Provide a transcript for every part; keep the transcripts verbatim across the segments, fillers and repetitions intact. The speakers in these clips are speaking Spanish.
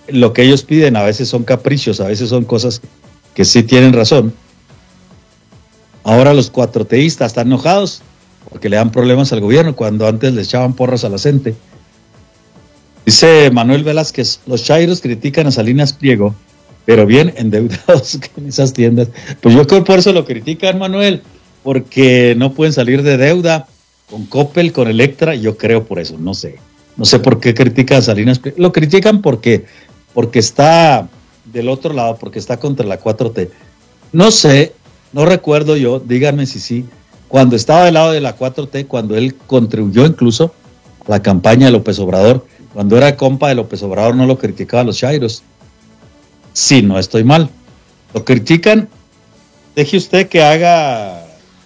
lo que ellos piden a veces son caprichos, a veces son cosas que sí tienen razón. Ahora los cuatroteístas están enojados porque le dan problemas al gobierno cuando antes le echaban porras a la gente. Dice Manuel Velázquez, los chairos critican a Salinas Pliego, pero bien endeudados en esas tiendas. Pues yo creo que por eso lo critican, Manuel, porque no pueden salir de deuda con Coppel, con Electra, yo creo por eso, no sé. No sé por qué critican a Salinas Pliego. Lo critican porque, porque está del otro lado, porque está contra la cuatro T. No sé, no recuerdo yo, díganme si sí, cuando estaba del lado de la cuatro T, cuando él contribuyó incluso a la campaña de López Obrador, cuando era compa de López Obrador no lo criticaba a los chairos. Sí, no estoy mal. Lo critican, deje usted que haga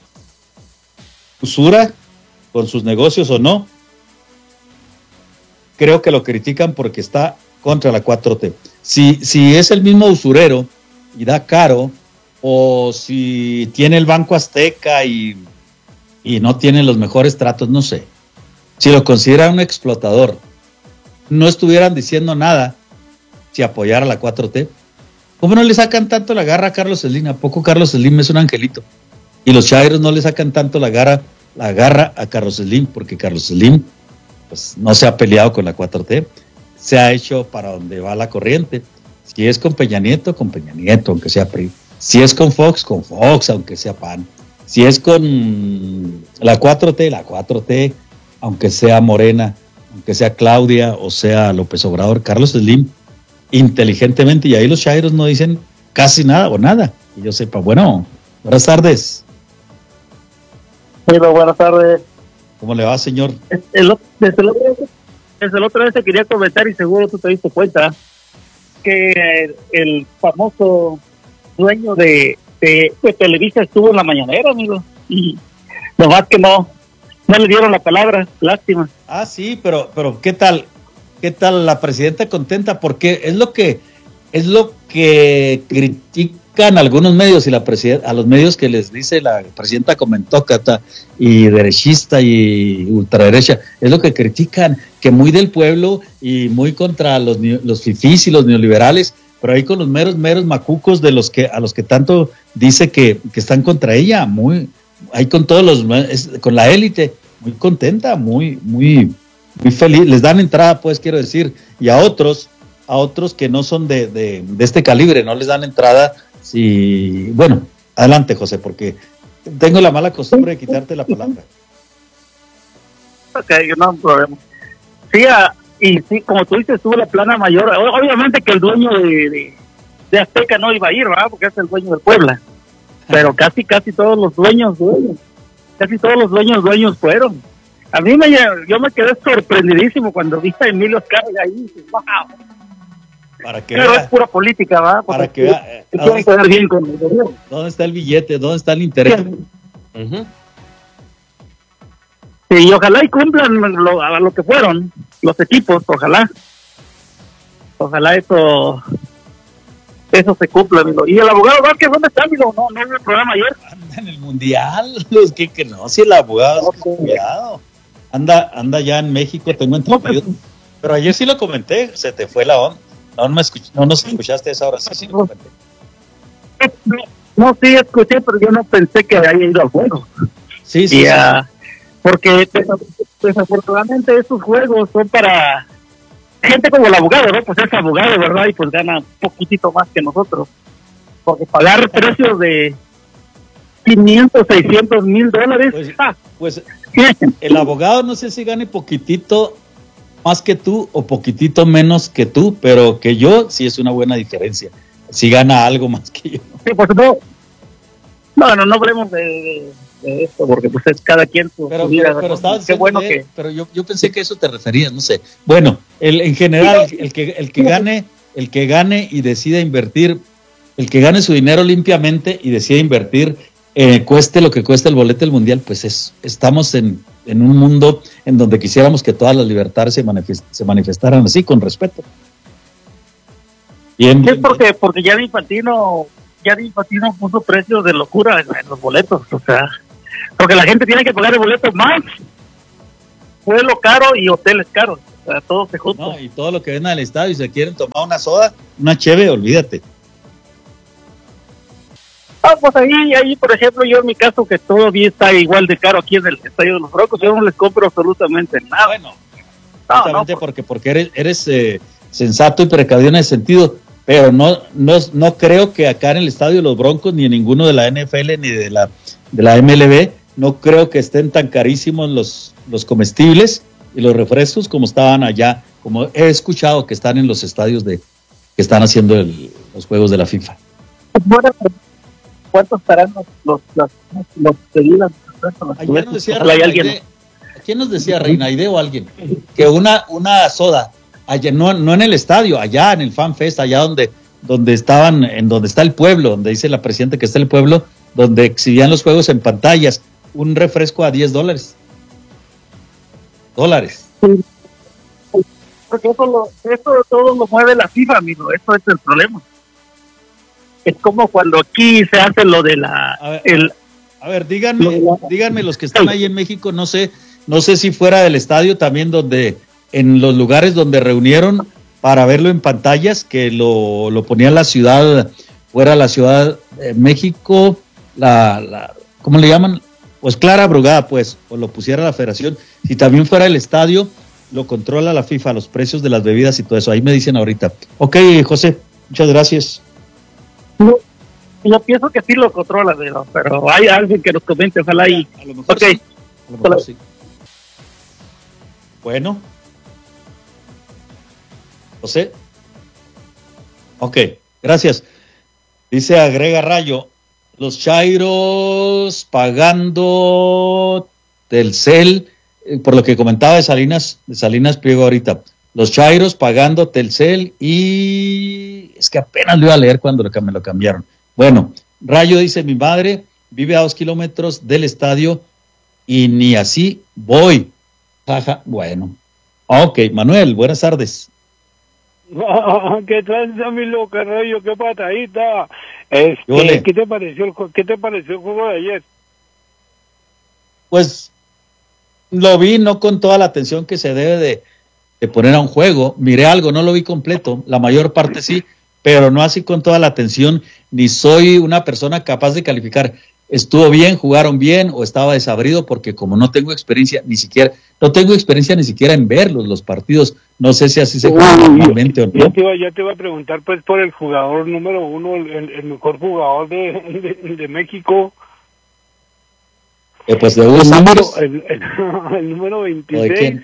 usura con sus negocios o no. Creo que lo critican porque está contra la cuatro T. Si, si es el mismo usurero y da caro, o si tiene el Banco Azteca y, y no tiene los mejores tratos, no sé. Si lo consideran un explotador, no estuvieran diciendo nada si apoyara a la cuatro T. ¿Cómo no le sacan tanto la garra a Carlos Slim? ¿A poco Carlos Slim es un angelito? Y los chairos no le sacan tanto la garra, la garra a Carlos Slim, porque Carlos Slim pues, no se ha peleado con la cuatro T, se ha hecho para donde va la corriente. Si es con Peña Nieto, con Peña Nieto, aunque sea P R I. Si es con Fox, con Fox, aunque sea P A N. Si es con la cuatro T, la cuatro T, aunque sea Morena, aunque sea Claudia o sea López Obrador, Carlos Slim, inteligentemente, y ahí los chairos no dicen casi nada o nada, que yo sepa. Bueno, buenas tardes. Hola, buenas tardes. ¿Cómo le va, señor? El, desde, el otro, desde el otro vez te quería comentar, y seguro tú te diste cuenta, que el, el famoso dueño de, de, de Televisa estuvo en la mañanera, amigo, y nomás que no, no le dieron la palabra, lástima. Ah, sí, pero, pero ¿qué tal? ¿Qué tal la presidenta contenta? Porque es lo que es lo que critican algunos medios y la presidenta, a los medios que les dice la presidenta comentócrata y derechista y ultraderecha, es lo que critican, que muy del pueblo y muy contra los, los fifís y los neoliberales, pero ahí con los meros, meros macucos de los que, a los que tanto dice que, que están contra ella, muy, ahí con todos los, es, con la élite, muy contenta, muy, muy, muy feliz, les dan entrada, pues quiero decir, y a otros, a otros que no son de, de, de este calibre, no les dan entrada, si, bueno, adelante, José, porque tengo la mala costumbre de quitarte la palabra. Ok, no hay problema. Sí, a, y sí, como tú dices, tuvo la plana mayor, obviamente que el dueño de, de, de Azteca no iba a ir, ¿verdad? Porque es el dueño del Puebla, pero casi, casi todos los dueños, dueños, casi todos los dueños, dueños fueron. A mí me, yo me quedé sorprendidísimo cuando vi a Emilio Azcárraga ahí, wow. Para que Pero vea, es pura política, ¿verdad? Porque para que vea, eh, quieren quedar bien con el gobierno. ¿Dónde está el billete? ¿Dónde está el interés? Sí. Uh-huh. Sí, y ojalá y cumplan lo, a lo que fueron los equipos, ojalá. Ojalá eso eso se cumpla, amigo. Y el abogado Vázquez, ¿dónde está, amigo? No, no hubo el programa ayer. Anda en el mundial, los que, que no, si el abogado, Okay. cuidado. Anda, anda ya en México, tengo entendido. Pero ayer sí lo comenté, se te fue la onda. No, me escuch, no nos escuchaste a esa hora, sí, sí lo comenté. No, no, sí escuché, pero yo no pensé que haya ido al juego. Sí, sí, y, sí. Uh, porque desafortunadamente esos juegos son para gente como el abogado, ¿no? Pues es abogado, ¿verdad? Y pues gana un poquitito más que nosotros. Porque pagar precios de quinientos, seiscientos mil dólares. Pues, ah. pues el abogado no sé si gane poquitito más que tú o poquitito menos que tú, pero que yo sí es una buena diferencia. Si gana algo más que yo. Sí, pues no. No, no, no hablemos de, de, de esto, porque pues es cada quien su, pero, su vida. Pero, pero estabas Qué bueno de, que... Pero yo, yo pensé que eso te referías, no sé. Bueno, el, en general, el que, el que gane, el que gane y decida invertir, el que gane su dinero limpiamente y decida invertir, eh, cueste lo que cueste el boleto del mundial, pues es, estamos en, en un mundo en donde quisiéramos que todas las libertades se, manifest, se manifestaran así, con respeto. Bien, bien, es porque, porque ya Infantino, ya Infantino puso precios de locura en, en los boletos, o sea, porque la gente tiene que pagar el boleto más, vuelo caro y hoteles caros. O sea, todo se junta. No, y todo lo que ven al estadio y se quieren tomar una soda, una cheve, olvídate. Ah, pues ahí, ahí, por ejemplo, yo en mi caso, que todavía está igual de caro aquí en el Estadio de los Broncos, yo no les compro absolutamente nada. Bueno, no, justamente no, porque, porque eres, eres eh, sensato y precavido en ese sentido, pero no, no, no creo que acá en el Estadio de los Broncos, ni en ninguno de la N F L, ni de la, de la M L B, no creo que estén tan carísimos los, los comestibles y los refrescos como estaban allá, como he escuchado que están en los estadios de que están haciendo el, los juegos de la FIFA. Bueno, ¿cuántos estarán los los los, los pedidos? Ayer nos decía Reinaide, ¿quién nos decía, Reinaide o alguien? Que una, una soda, allá, no, no en el estadio, allá en el Fan Fest, allá donde, donde estaban, en donde está el pueblo, donde dice la presidenta que está el pueblo, donde exhibían los juegos en pantallas, un refresco a diez dólares. Dólares. Sí. Porque eso, lo, eso todo lo mueve la FIFA, amigo, eso es el problema. Es como cuando aquí se hace lo de la... A ver, el, a ver díganme, díganme los que están ahí en México, no sé, no sé si fuera del estadio también donde, en los lugares donde reunieron para verlo en pantallas, que lo, lo ponía la ciudad, fuera la ciudad de México, la, la, ¿cómo le llaman? Pues Clara Brugada, pues, o lo pusiera la federación, si también fuera el estadio, lo controla la FIFA, los precios de las bebidas y todo eso, ahí me dicen ahorita. Ok, José, muchas gracias. Yo, yo pienso que sí lo controla, pero, pero hay alguien que nos comente, ojalá y... A lo mejor, okay. sí. A lo mejor sí. Bueno. José. Ok, gracias. Dice agrega Rayo, los Chairos pagando Telcel, eh, por lo que comentaba de Salinas, de Salinas Pliego ahorita. Los Chairos pagando Telcel y... Es que apenas lo iba a leer cuando me lo cambiaron. Bueno, Rayo dice, mi madre vive a dos kilómetros del estadio y ni así voy. Jaja, bueno. Ok, Manuel, buenas tardes. ¿Qué tranza, mi loca, Rayo? ¿Qué patadita? Este, ¿qué te pareció el, ¿Qué te pareció el juego de ayer? Pues lo vi no con toda la atención que se debe de, de poner a un juego. Miré algo, no lo vi completo, la mayor parte sí, pero no así con toda la atención, ni soy una persona capaz de calificar. Estuvo bien, jugaron bien o estaba desabrido, porque como no tengo experiencia ni siquiera, no tengo experiencia ni siquiera en verlos los partidos, no sé si así se juega normalmente o no. Ya te, iba, ya te iba a preguntar pues por el jugador número uno, el, el mejor jugador de, de, de México. Eh, pues de Hugo Sánchez. El, el, el número veintiséis.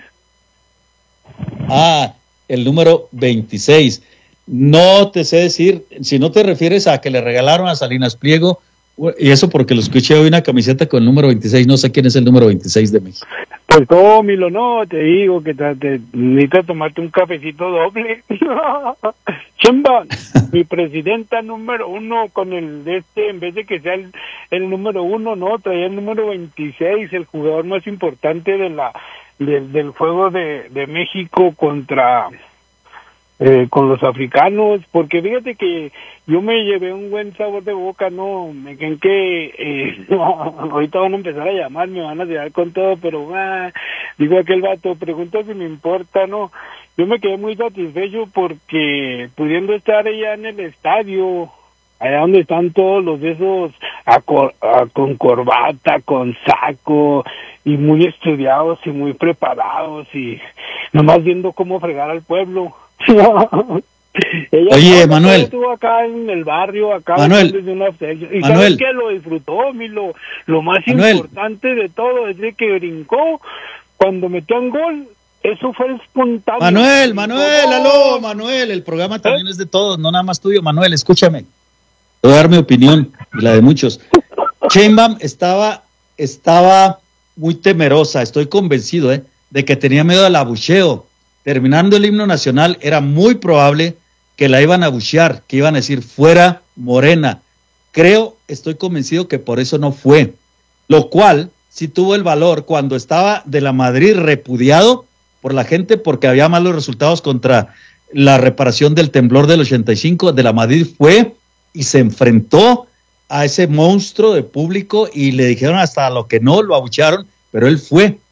Ah, el número veintiséis. No te sé decir, si no te refieres a que le regalaron a Salinas Pliego, y eso porque lo escuché hoy una camiseta con el número veintiséis, no sé quién es el número veintiséis de México. Pues tómilo, no, te digo que te, te, necesitas tomarte un cafecito doble. Chimba, mi presidenta número uno con el de este, en vez de que sea el, el número uno, no, traía el número veintiséis, el jugador más importante de la de, del juego de, de México contra... Eh, con los africanos, porque fíjate que yo me llevé un buen sabor de boca, no, me creen que eh, no, ahorita van a empezar a llamar, me van a tirar con todo, pero ah, digo aquel vato, pregunta si me importa, no, yo me quedé muy satisfecho porque pudiendo estar allá en el estadio, allá donde están todos los de esos a cor, a, con corbata, con saco, y muy estudiados y muy preparados, y nomás viendo cómo fregar al pueblo. Ella Oye, Manuel, estuvo acá en el barrio, acá Manuel, desde una y Manuel, sabes que lo disfrutó, mi lo, lo más Manuel, importante de todo es de que brincó cuando metió un gol, eso fue espontáneo. Manuel, Manuel, aló, Manuel, el programa también ¿Eh? es de todos, no nada más tuyo. Manuel, escúchame, voy a dar mi opinión y la de muchos. Sheinbaum estaba, estaba muy temerosa, estoy convencido, ¿eh? de que tenía miedo al abucheo. Terminando el himno nacional, era muy probable que la iban a abuchear, que iban a decir fuera Morena. Creo, estoy convencido que por eso no fue. Lo cual sí tuvo el valor cuando estaba de la Madrid repudiado por la gente porque había malos resultados contra la reparación del temblor del ochenta y cinco. De la Madrid fue y se enfrentó a ese monstruo de público y le dijeron hasta lo que no, lo abuchearon, pero él fue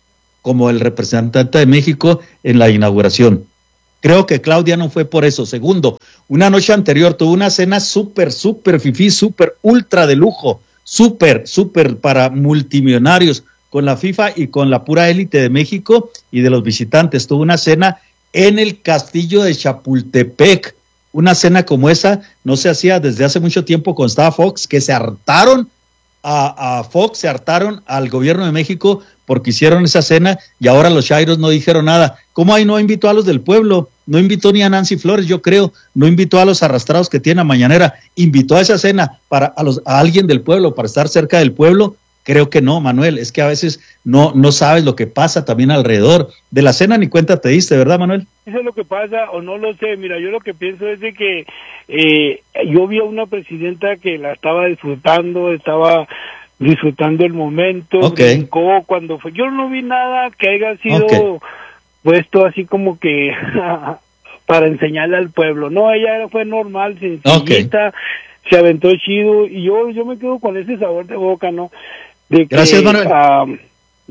como el representante de México en la inauguración. Creo que Claudia no fue por eso. Segundo, una noche anterior tuvo una cena súper, súper fifí, súper ultra de lujo, súper, súper para multimillonarios con la FIFA y con la pura élite de México y de los visitantes. Tuvo una cena en el castillo de Chapultepec. Una cena como esa no se hacía desde hace mucho tiempo cuando estaba Fox, que se hartaron a, a Fox, se hartaron al gobierno de México porque hicieron esa cena y ahora los chairos no dijeron nada. ¿Cómo ahí no invitó a los del pueblo? No invitó ni a Nancy Flores, yo creo, no invitó a los arrastrados que tiene a Mañanera, invitó a esa cena para a, los, a alguien del pueblo, para estar cerca del pueblo. Creo que no, Manuel, es que a veces no, no sabes lo que pasa también alrededor. De la cena ni cuenta te diste, ¿verdad, Manuel? Eso es lo que pasa, o no lo sé. Mira, yo lo que pienso es de que eh, yo vi a una presidenta que la estaba disfrutando, estaba disfrutando el momento, okay. brincó cuando fue. Yo no vi nada que haya sido okay. puesto así como que para enseñarle al pueblo. No, ella fue normal, sencillita, okay. se aventó chido, y yo, yo me quedo con ese sabor de boca, ¿no? De que, gracias, Manuel. Um,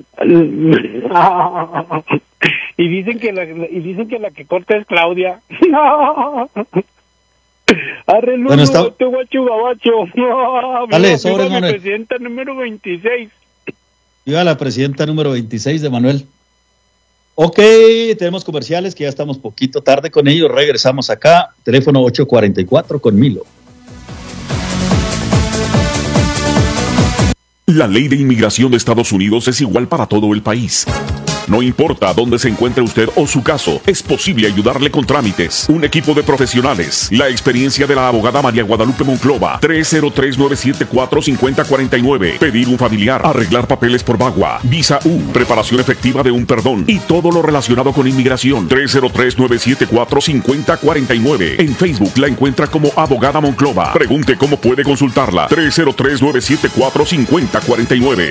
y dicen que la y dicen que la que corta es Claudia. Arre, bueno, está... te guacho gabacho. Dale, sobre, viva Manuel. La presidenta número veintiséis. Viva la presidenta número veintiséis de Manuel. Ok, tenemos comerciales que ya estamos poquito tarde con ellos. Regresamos acá. Teléfono ocho cuarenta y cuatro con Milo. La ley de inmigración de Estados Unidos es igual para todo el país. No importa dónde se encuentre usted o su caso, es posible ayudarle con trámites. Un equipo de profesionales. La experiencia de la abogada María Guadalupe Monclova. tres cero tres, nueve siete cuatro, cinco cero cuatro nueve. Pedir un familiar. Arreglar papeles por VAWA. Visa U. Preparación efectiva de un perdón. Y todo lo relacionado con inmigración. tres cero tres, nueve siete cuatro, cinco cero cuatro nueve. En Facebook la encuentra como abogada Monclova. Pregunte cómo puede consultarla. tres cero tres, nueve siete cuatro, cinco cero cuatro nueve.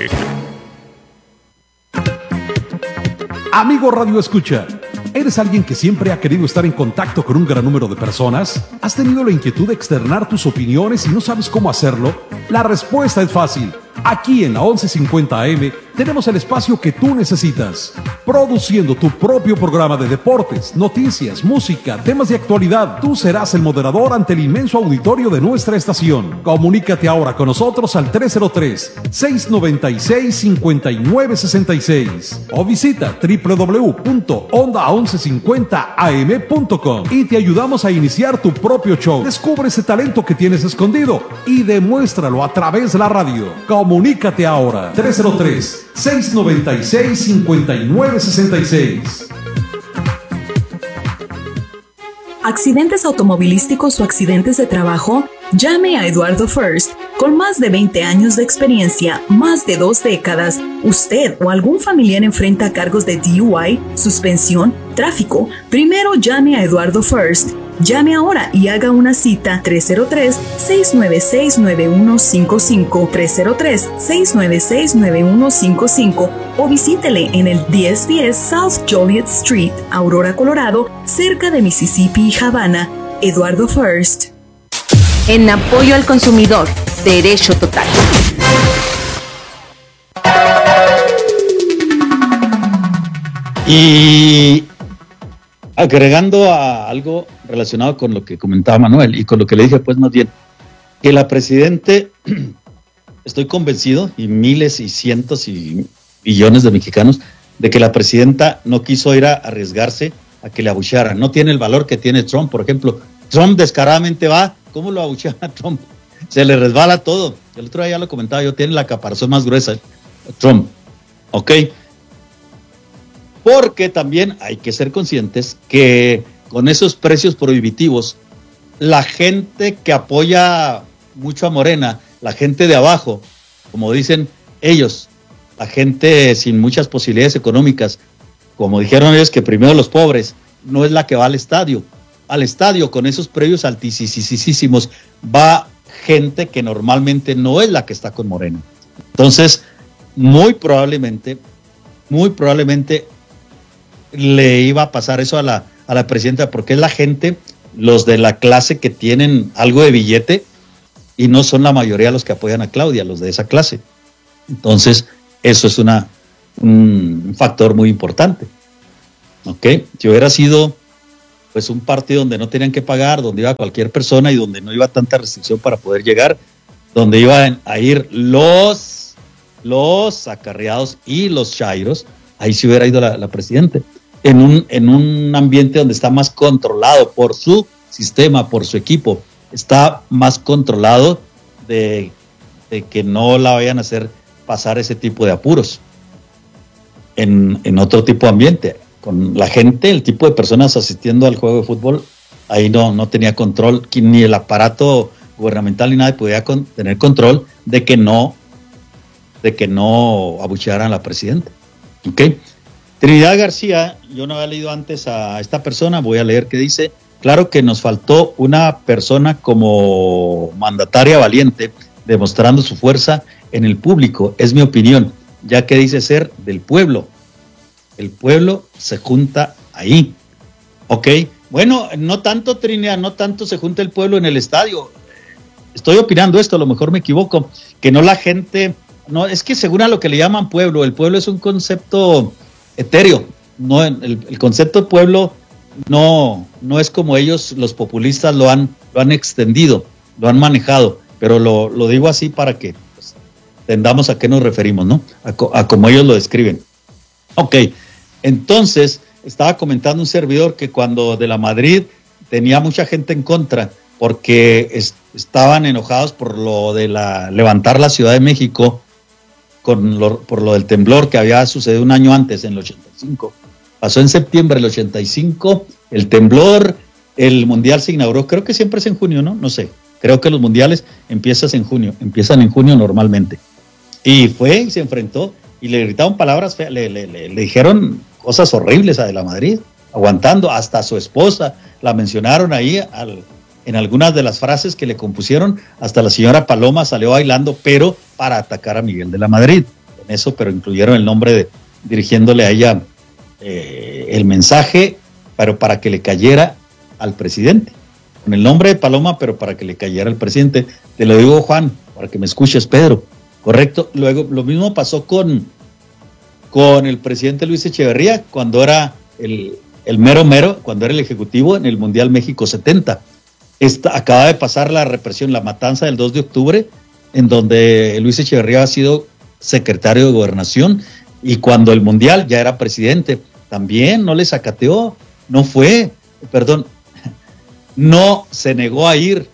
Amigo Radio Escucha, ¿eres alguien que siempre ha querido estar en contacto con un gran número de personas? ¿Has tenido la inquietud de externar tus opiniones y no sabes cómo hacerlo? La respuesta es fácil. Aquí en la once cincuenta A M tenemos el espacio que tú necesitas. Produciendo tu propio programa de deportes, noticias, música, temas de actualidad. Tú serás el moderador ante el inmenso auditorio de nuestra estación. Comunícate ahora con nosotros al tres cero tres, seis nueve seis, cinco nueve seis seis o visita doble u doble u doble u punto onda once cincuenta a m punto com y te ayudamos a iniciar tu propio show. Descubre ese talento que tienes escondido y demuéstralo a través de la radio. Comunícate ahora, tres cero tres, seis nueve seis, cinco nueve seis seis. ¿Accidentes automovilísticos o accidentes de trabajo? Llame a Eduardo First. Con más de veinte años de experiencia, más de dos décadas, usted o algún familiar enfrenta cargos de D U I, suspensión, tráfico. Primero llame a Eduardo First. Llame ahora y haga una cita tres cero tres, seis nueve seis, nueve uno cinco cinco, tres cero tres, seis nueve seis, nueve uno cinco cinco o visítele en el diez diez South Joliet Street, Aurora, Colorado, cerca de Mississippi y Havana. Eduardo First. En apoyo al consumidor, Derecho Total. Y agregando a algo relacionado con lo que comentaba Manuel y con lo que le dije, pues más bien, que la presidente, estoy convencido, y miles y cientos y billones de mexicanos, de que la presidenta no quiso ir a arriesgarse a que le abuchearan. No tiene el valor que tiene Trump, por ejemplo. Trump descaradamente va, ¿cómo lo abuchean a Trump? Se le resbala todo. El otro día ya lo comentaba yo, tiene la caparazón más gruesa, Trump. ¿Ok? Porque también hay que ser conscientes que con esos precios prohibitivos, la gente que apoya mucho a Morena, la gente de abajo, como dicen ellos, la gente sin muchas posibilidades económicas, como dijeron ellos que primero los pobres, no es la que va al estadio. Al estadio con esos precios altísimos va gente que normalmente no es la que está con Morena. Entonces, muy probablemente, muy probablemente le iba a pasar eso a la, a la presidenta, porque es la gente, los de la clase que tienen algo de billete, y no son la mayoría los que apoyan a Claudia, los de esa clase. Entonces, eso es una, un, un factor muy importante. ¿Ok? Si hubiera sido pues un partido donde no tenían que pagar, donde iba cualquier persona y donde no iba tanta restricción para poder llegar, donde iban a ir los, los acarreados y los chairos, ahí sí hubiera ido la, la presidenta. En un, en un ambiente donde está más controlado por su sistema, por su equipo, está más controlado de, de que no la vayan a hacer pasar ese tipo de apuros en, en otro tipo de ambiente. Con la gente, el tipo de personas asistiendo al juego de fútbol, ahí no, no tenía control, ni el aparato gubernamental ni nada podía con, tener control de que no de que no abuchearan a la presidenta. ¿Okay? Trinidad García, yo no había leído antes a esta persona, voy a leer qué dice. Claro que nos faltó una persona como mandataria valiente, demostrando su fuerza en el público, es mi opinión, ya que dice ser del pueblo. El pueblo se junta ahí. Ok, bueno, no tanto, Trinidad, no tanto se junta el pueblo en el estadio. Estoy opinando esto, a lo mejor me equivoco, que no la gente, no, es que según a lo que le llaman pueblo, el pueblo es un concepto etéreo, no, el, el concepto de pueblo no, no es como ellos, los populistas lo han, lo han extendido, lo han manejado, pero lo, lo digo así para que pues, entendamos a qué nos referimos, ¿no? A, a como ellos lo describen. Ok, entonces estaba comentando un servidor que cuando de la Madrid tenía mucha gente en contra porque es, estaban enojados por lo de la levantar la Ciudad de México con lo, por lo del temblor que había sucedido un año antes, en el ochenta y cinco. Pasó en septiembre del ochenta y cinco, el temblor, el mundial se inauguró, creo que siempre es en junio, ¿no? No sé, creo que los mundiales empiezan en junio, empiezan en junio normalmente. Y fue y se enfrentó y le gritaron palabras feas, le, le, le, le dijeron cosas horribles a de la Madrid, aguantando, hasta a su esposa la mencionaron ahí al, en algunas de las frases que le compusieron, hasta la señora Paloma salió bailando, pero para atacar a Miguel de la Madrid, en eso, pero incluyeron el nombre de, dirigiéndole a ella eh, el mensaje, pero para que le cayera al presidente, con el nombre de Paloma, pero para que le cayera al presidente. Te lo digo, Juan, para que me escuches, Pedro, correcto. Luego, lo mismo pasó con, con el presidente Luis Echeverría, cuando era el, el mero mero, cuando era el ejecutivo en el Mundial México setenta. Esta, acaba de pasar la represión, la matanza del dos de octubre, en donde Luis Echeverría ha sido secretario de Gobernación, y cuando el Mundial ya era presidente, también no le sacateó, no fue, perdón, no se negó a ir,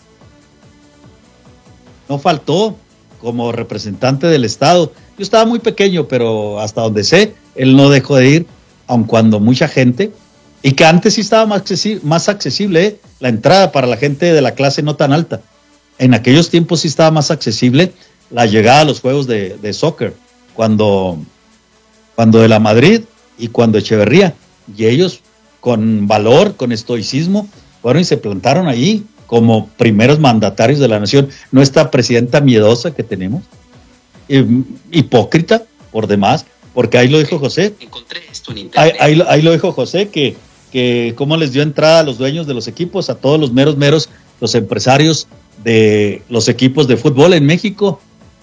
no faltó como representante del Estado. Yo estaba muy pequeño, pero hasta donde sé, él no dejó de ir, aun cuando mucha gente, y que antes sí estaba más accesible, más accesible ¿eh? la entrada para la gente de la clase no tan alta. En aquellos tiempos sí estaba más accesible la llegada a los juegos de, de soccer, cuando, cuando de la Madrid y cuando Echeverría, y ellos con valor, con estoicismo, fueron y se plantaron ahí como primeros mandatarios de la nación. Nuestra presidenta miedosa que tenemos, eh, hipócrita por demás, porque ahí lo dijo José, encontré esto en internet. Ahí, ahí, ahí lo dijo José, que, que cómo les dio entrada a los dueños de los equipos, a todos los meros meros, los empresarios de los equipos de fútbol en México,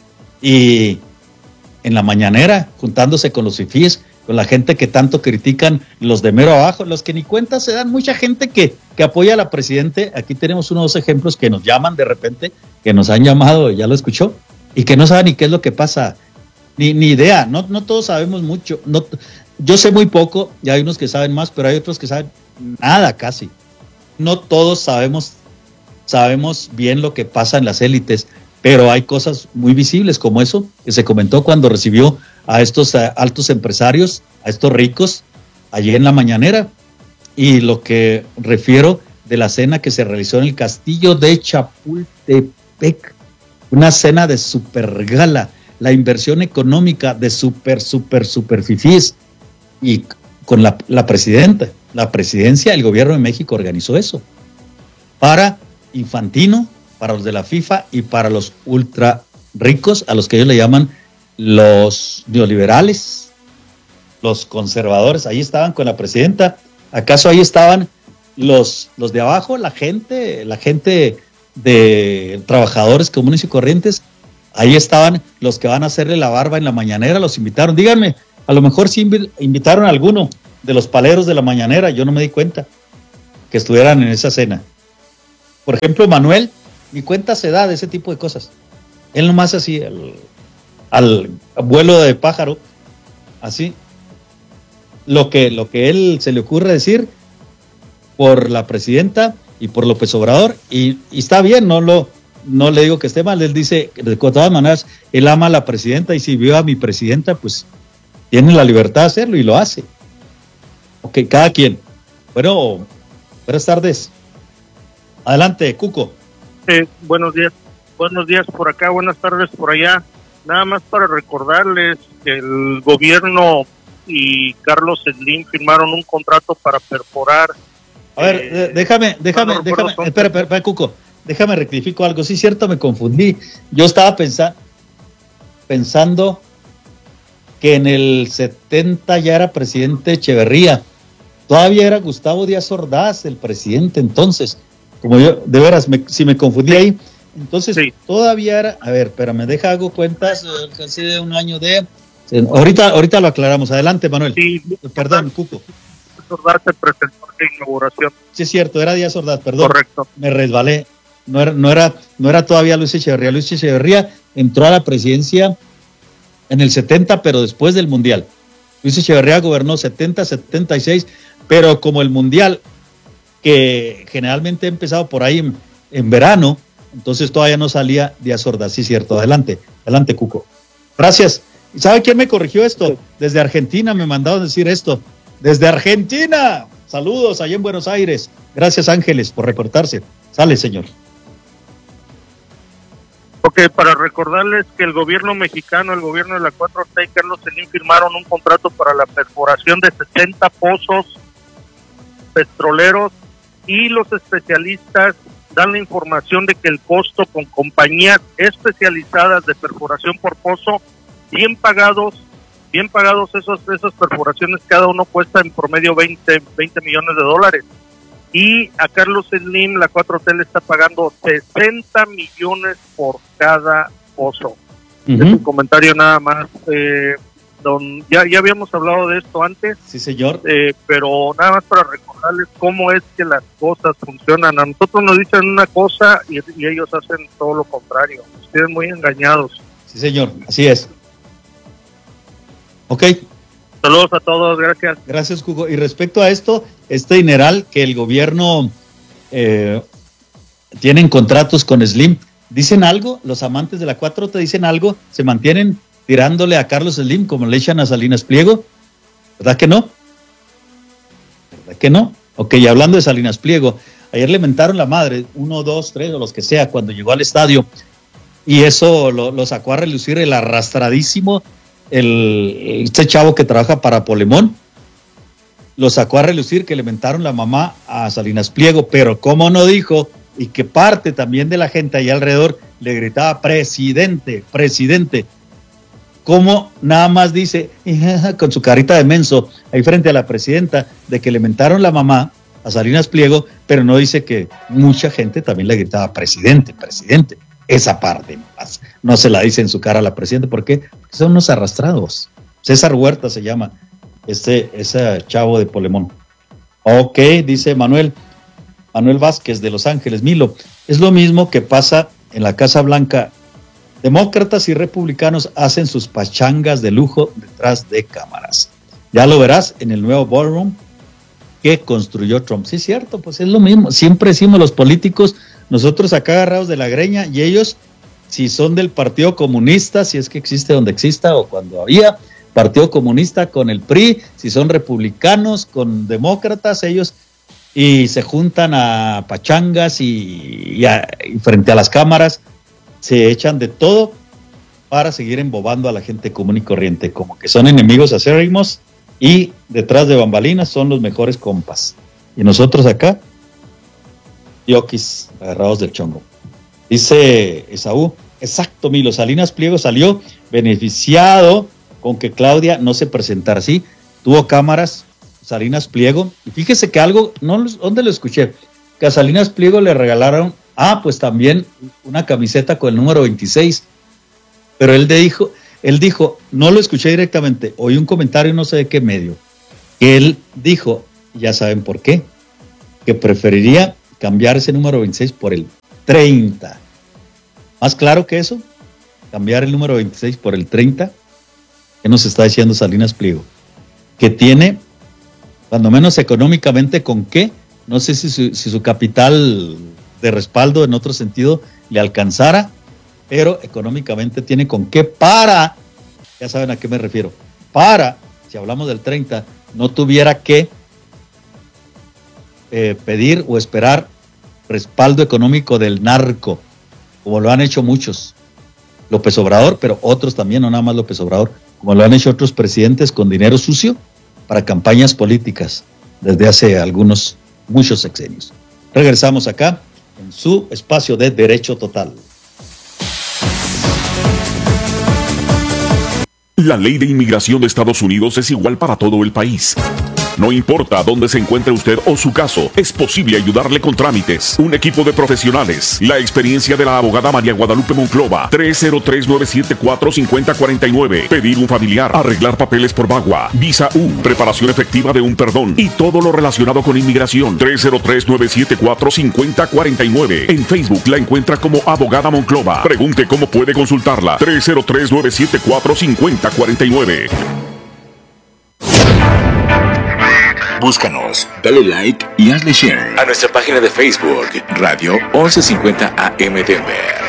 y en la mañanera, juntándose con los fifís, con la gente que tanto critican, los de mero abajo, los que ni cuenta se dan, mucha gente que, que apoya a la presidente. Aquí tenemos unos ejemplos que nos llaman de repente, que nos han llamado, ya lo escuchó, y que no saben ni qué es lo que pasa, ni, ni idea, no, no todos sabemos mucho, no, yo sé muy poco, y hay unos que saben más, pero hay otros que saben nada casi, no todos sabemos, sabemos bien lo que pasa en las élites, pero hay cosas muy visibles como eso que se comentó cuando recibió a estos a, altos empresarios, a estos ricos, allí en la mañanera, y lo que refiero de la cena que se realizó en el castillo de Chapultepec, una cena de super gala, la inversión económica de super, super, super fifís, y con la, la presidenta, la presidencia, el gobierno de México organizó eso, para Infantino, para los de la FIFA y para los ultra ricos, a los que ellos le llaman los neoliberales, los conservadores. Ahí estaban con la presidenta. ¿Acaso ahí estaban los, los de abajo, la gente, la gente de trabajadores comunes y corrientes? Ahí estaban los que van a hacerle la barba en la mañanera, los invitaron. Díganme, A lo mejor sí invitaron a alguno de los paleros de la mañanera, yo no me di cuenta que estuvieran en esa cena. Por ejemplo, Manuel, ni cuenta se da de ese tipo de cosas. Él nomás así, al, al vuelo de pájaro, así, lo que, lo que él se le ocurre decir por la presidenta y por López Obrador, y, y está bien, no lo no le digo que esté mal, él dice, de todas maneras, él ama a la presidenta, y si vio a mi presidenta, pues tiene la libertad de hacerlo y lo hace. Ok, cada quien. Bueno, buenas tardes. Adelante, Cuco. Eh, buenos días, buenos días por acá, buenas tardes por allá. Nada más para recordarles que el gobierno y Carlos Slim firmaron un contrato para perforar. A ver, eh, déjame, déjame, no déjame, espera, espera, espera, Cuco, déjame rectifico algo. Sí, cierto, me confundí. Yo estaba pensa- pensando que en el setenta ya era presidente Echeverría. Todavía era Gustavo Díaz Ordaz el presidente entonces. Como yo, de veras, me, si me confundí ahí, entonces sí. Todavía era, a ver, pero me deja, hago cuentas, casi de un año de, ahorita, ahorita lo aclaramos, adelante Manuel, sí, perdón, Cuco. Ordaz se presentó en la inauguración. Sí es cierto, era Díaz Ordaz, perdón. Correcto. Me resbalé, no era, no era, no era todavía Luis Echeverría, Luis Echeverría entró a la presidencia en el setenta, pero después del Mundial. Luis Echeverría gobernó setenta, setenta y seis, pero como el Mundial, que generalmente ha empezado por ahí en, en verano, entonces todavía no salía Díaz Ordaz, sí cierto, adelante, adelante Cuco. Gracias. ¿Y sabe quién me corrigió esto? Desde Argentina me mandaron decir esto, desde Argentina, saludos allá en Buenos Aires, gracias Ángeles por reportarse, sale señor. Ok, para recordarles que el gobierno mexicano, el gobierno de la cuatro T y Carlos Slim firmaron un contrato para la perforación de sesenta pozos petroleros, y los especialistas dan la información de que el costo con compañías especializadas de perforación por pozo, bien pagados, bien pagados esos, esas perforaciones, cada uno cuesta en promedio veinte millones de dólares. Y a Carlos Slim, la cuatro T le está pagando sesenta millones por cada pozo. Uh-huh. Es un comentario nada más. Eh, don, ya, ya habíamos hablado de esto antes. Sí, señor. Eh, pero nada más para recordarles cómo es que las cosas funcionan. A nosotros nos dicen una cosa y, y ellos hacen todo lo contrario. Están muy engañados. Sí, señor. Así es. Ok. Saludos a todos, gracias. Gracias, Hugo. Y respecto a esto, este dineral que el gobierno eh, tienen contratos con Slim, ¿dicen algo? ¿Los amantes de la cuatro T dicen algo? ¿Se mantienen tirándole a Carlos Slim como le echan a Salinas Pliego? ¿Verdad que no? ¿Verdad que no? Ok, y hablando de Salinas Pliego, ayer le mentaron la madre, uno, dos, tres, o los que sea, cuando llegó al estadio, y eso lo, lo sacó a relucir el arrastradísimo El, este chavo que trabaja para Polemón, lo sacó a relucir que le mentaron la mamá a Salinas Pliego, pero cómo no dijo, y que parte también de la gente allá alrededor le gritaba presidente, presidente, cómo nada más dice con su carita de menso ahí frente a la presidenta de que le mentaron la mamá a Salinas Pliego, pero no dice que mucha gente también le gritaba presidente, presidente. Esa parte no se la dice en su cara a la presidenta. ¿Por qué? Porque son unos arrastrados. César Huerta se llama este, ese chavo de Polemón. Ok, dice Manuel Manuel Vázquez de Los Ángeles. Milo, es lo mismo que pasa en la Casa Blanca. Demócratas y republicanos hacen sus pachangas de lujo detrás de cámaras. Ya lo verás en el nuevo ballroom que construyó Trump. Sí, es cierto, pues es lo mismo. Siempre decimos los políticos, nosotros acá agarrados de la greña, y ellos, si son del Partido Comunista, si es que existe donde exista o cuando había Partido Comunista, con el P R I, si son republicanos con demócratas, ellos, y se juntan a pachangas y, y, a, y frente a las cámaras se echan de todo para seguir embobando a la gente común y corriente, como que son enemigos acérrimos y detrás de bambalinas son los mejores compas. Y nosotros acá, yoquis, agarrados del chongo. Dice Esaú, exacto, Milo, Salinas Pliego salió beneficiado con que Claudia no se presentara así, tuvo cámaras, Salinas Pliego, y fíjese que algo, no, ¿dónde lo escuché? Que a Salinas Pliego le regalaron, ah, pues también una camiseta con el número veintiséis, pero él dijo, él dijo, no lo escuché directamente, oí un comentario, no sé de qué medio, que él dijo, ya saben por qué, que preferiría cambiar ese número veintiséis por el treinta. ¿Más claro que eso? Cambiar el número veintiséis por el treinta. ¿Qué nos está diciendo Salinas Pliego? Que tiene, cuando menos económicamente, ¿con qué? No sé si su, si su capital de respaldo en otro sentido le alcanzara, pero económicamente tiene con qué para, ya saben a qué me refiero, para, si hablamos del treinta, no tuviera que eh, pedir o esperar respaldo económico del narco, como lo han hecho muchos. López Obrador, pero otros también, no nada más López Obrador, como lo han hecho otros presidentes con dinero sucio para campañas políticas desde hace algunos, muchos sexenios. Regresamos acá en su espacio de Derecho Total. La ley de inmigración de Estados Unidos es igual para todo el país. No importa dónde se encuentre usted o su caso, es posible ayudarle con trámites. Un equipo de profesionales, la experiencia de la abogada María Guadalupe Monclova, tres cero tres, nueve siete cuatro, cinco cero cuatro nueve, pedir un familiar, arreglar papeles por VAWA, visa U, preparación efectiva de un perdón y todo lo relacionado con inmigración. tres cero tres, nueve siete cuatro, cinco cero cuatro nueve. En Facebook la encuentra como Abogada Monclova. Pregunte cómo puede consultarla. tres cero tres, nueve siete cuatro, cinco cero cuatro nueve. Búscanos, dale like y hazle share a nuestra página de Facebook, Radio once cincuenta A M Denver.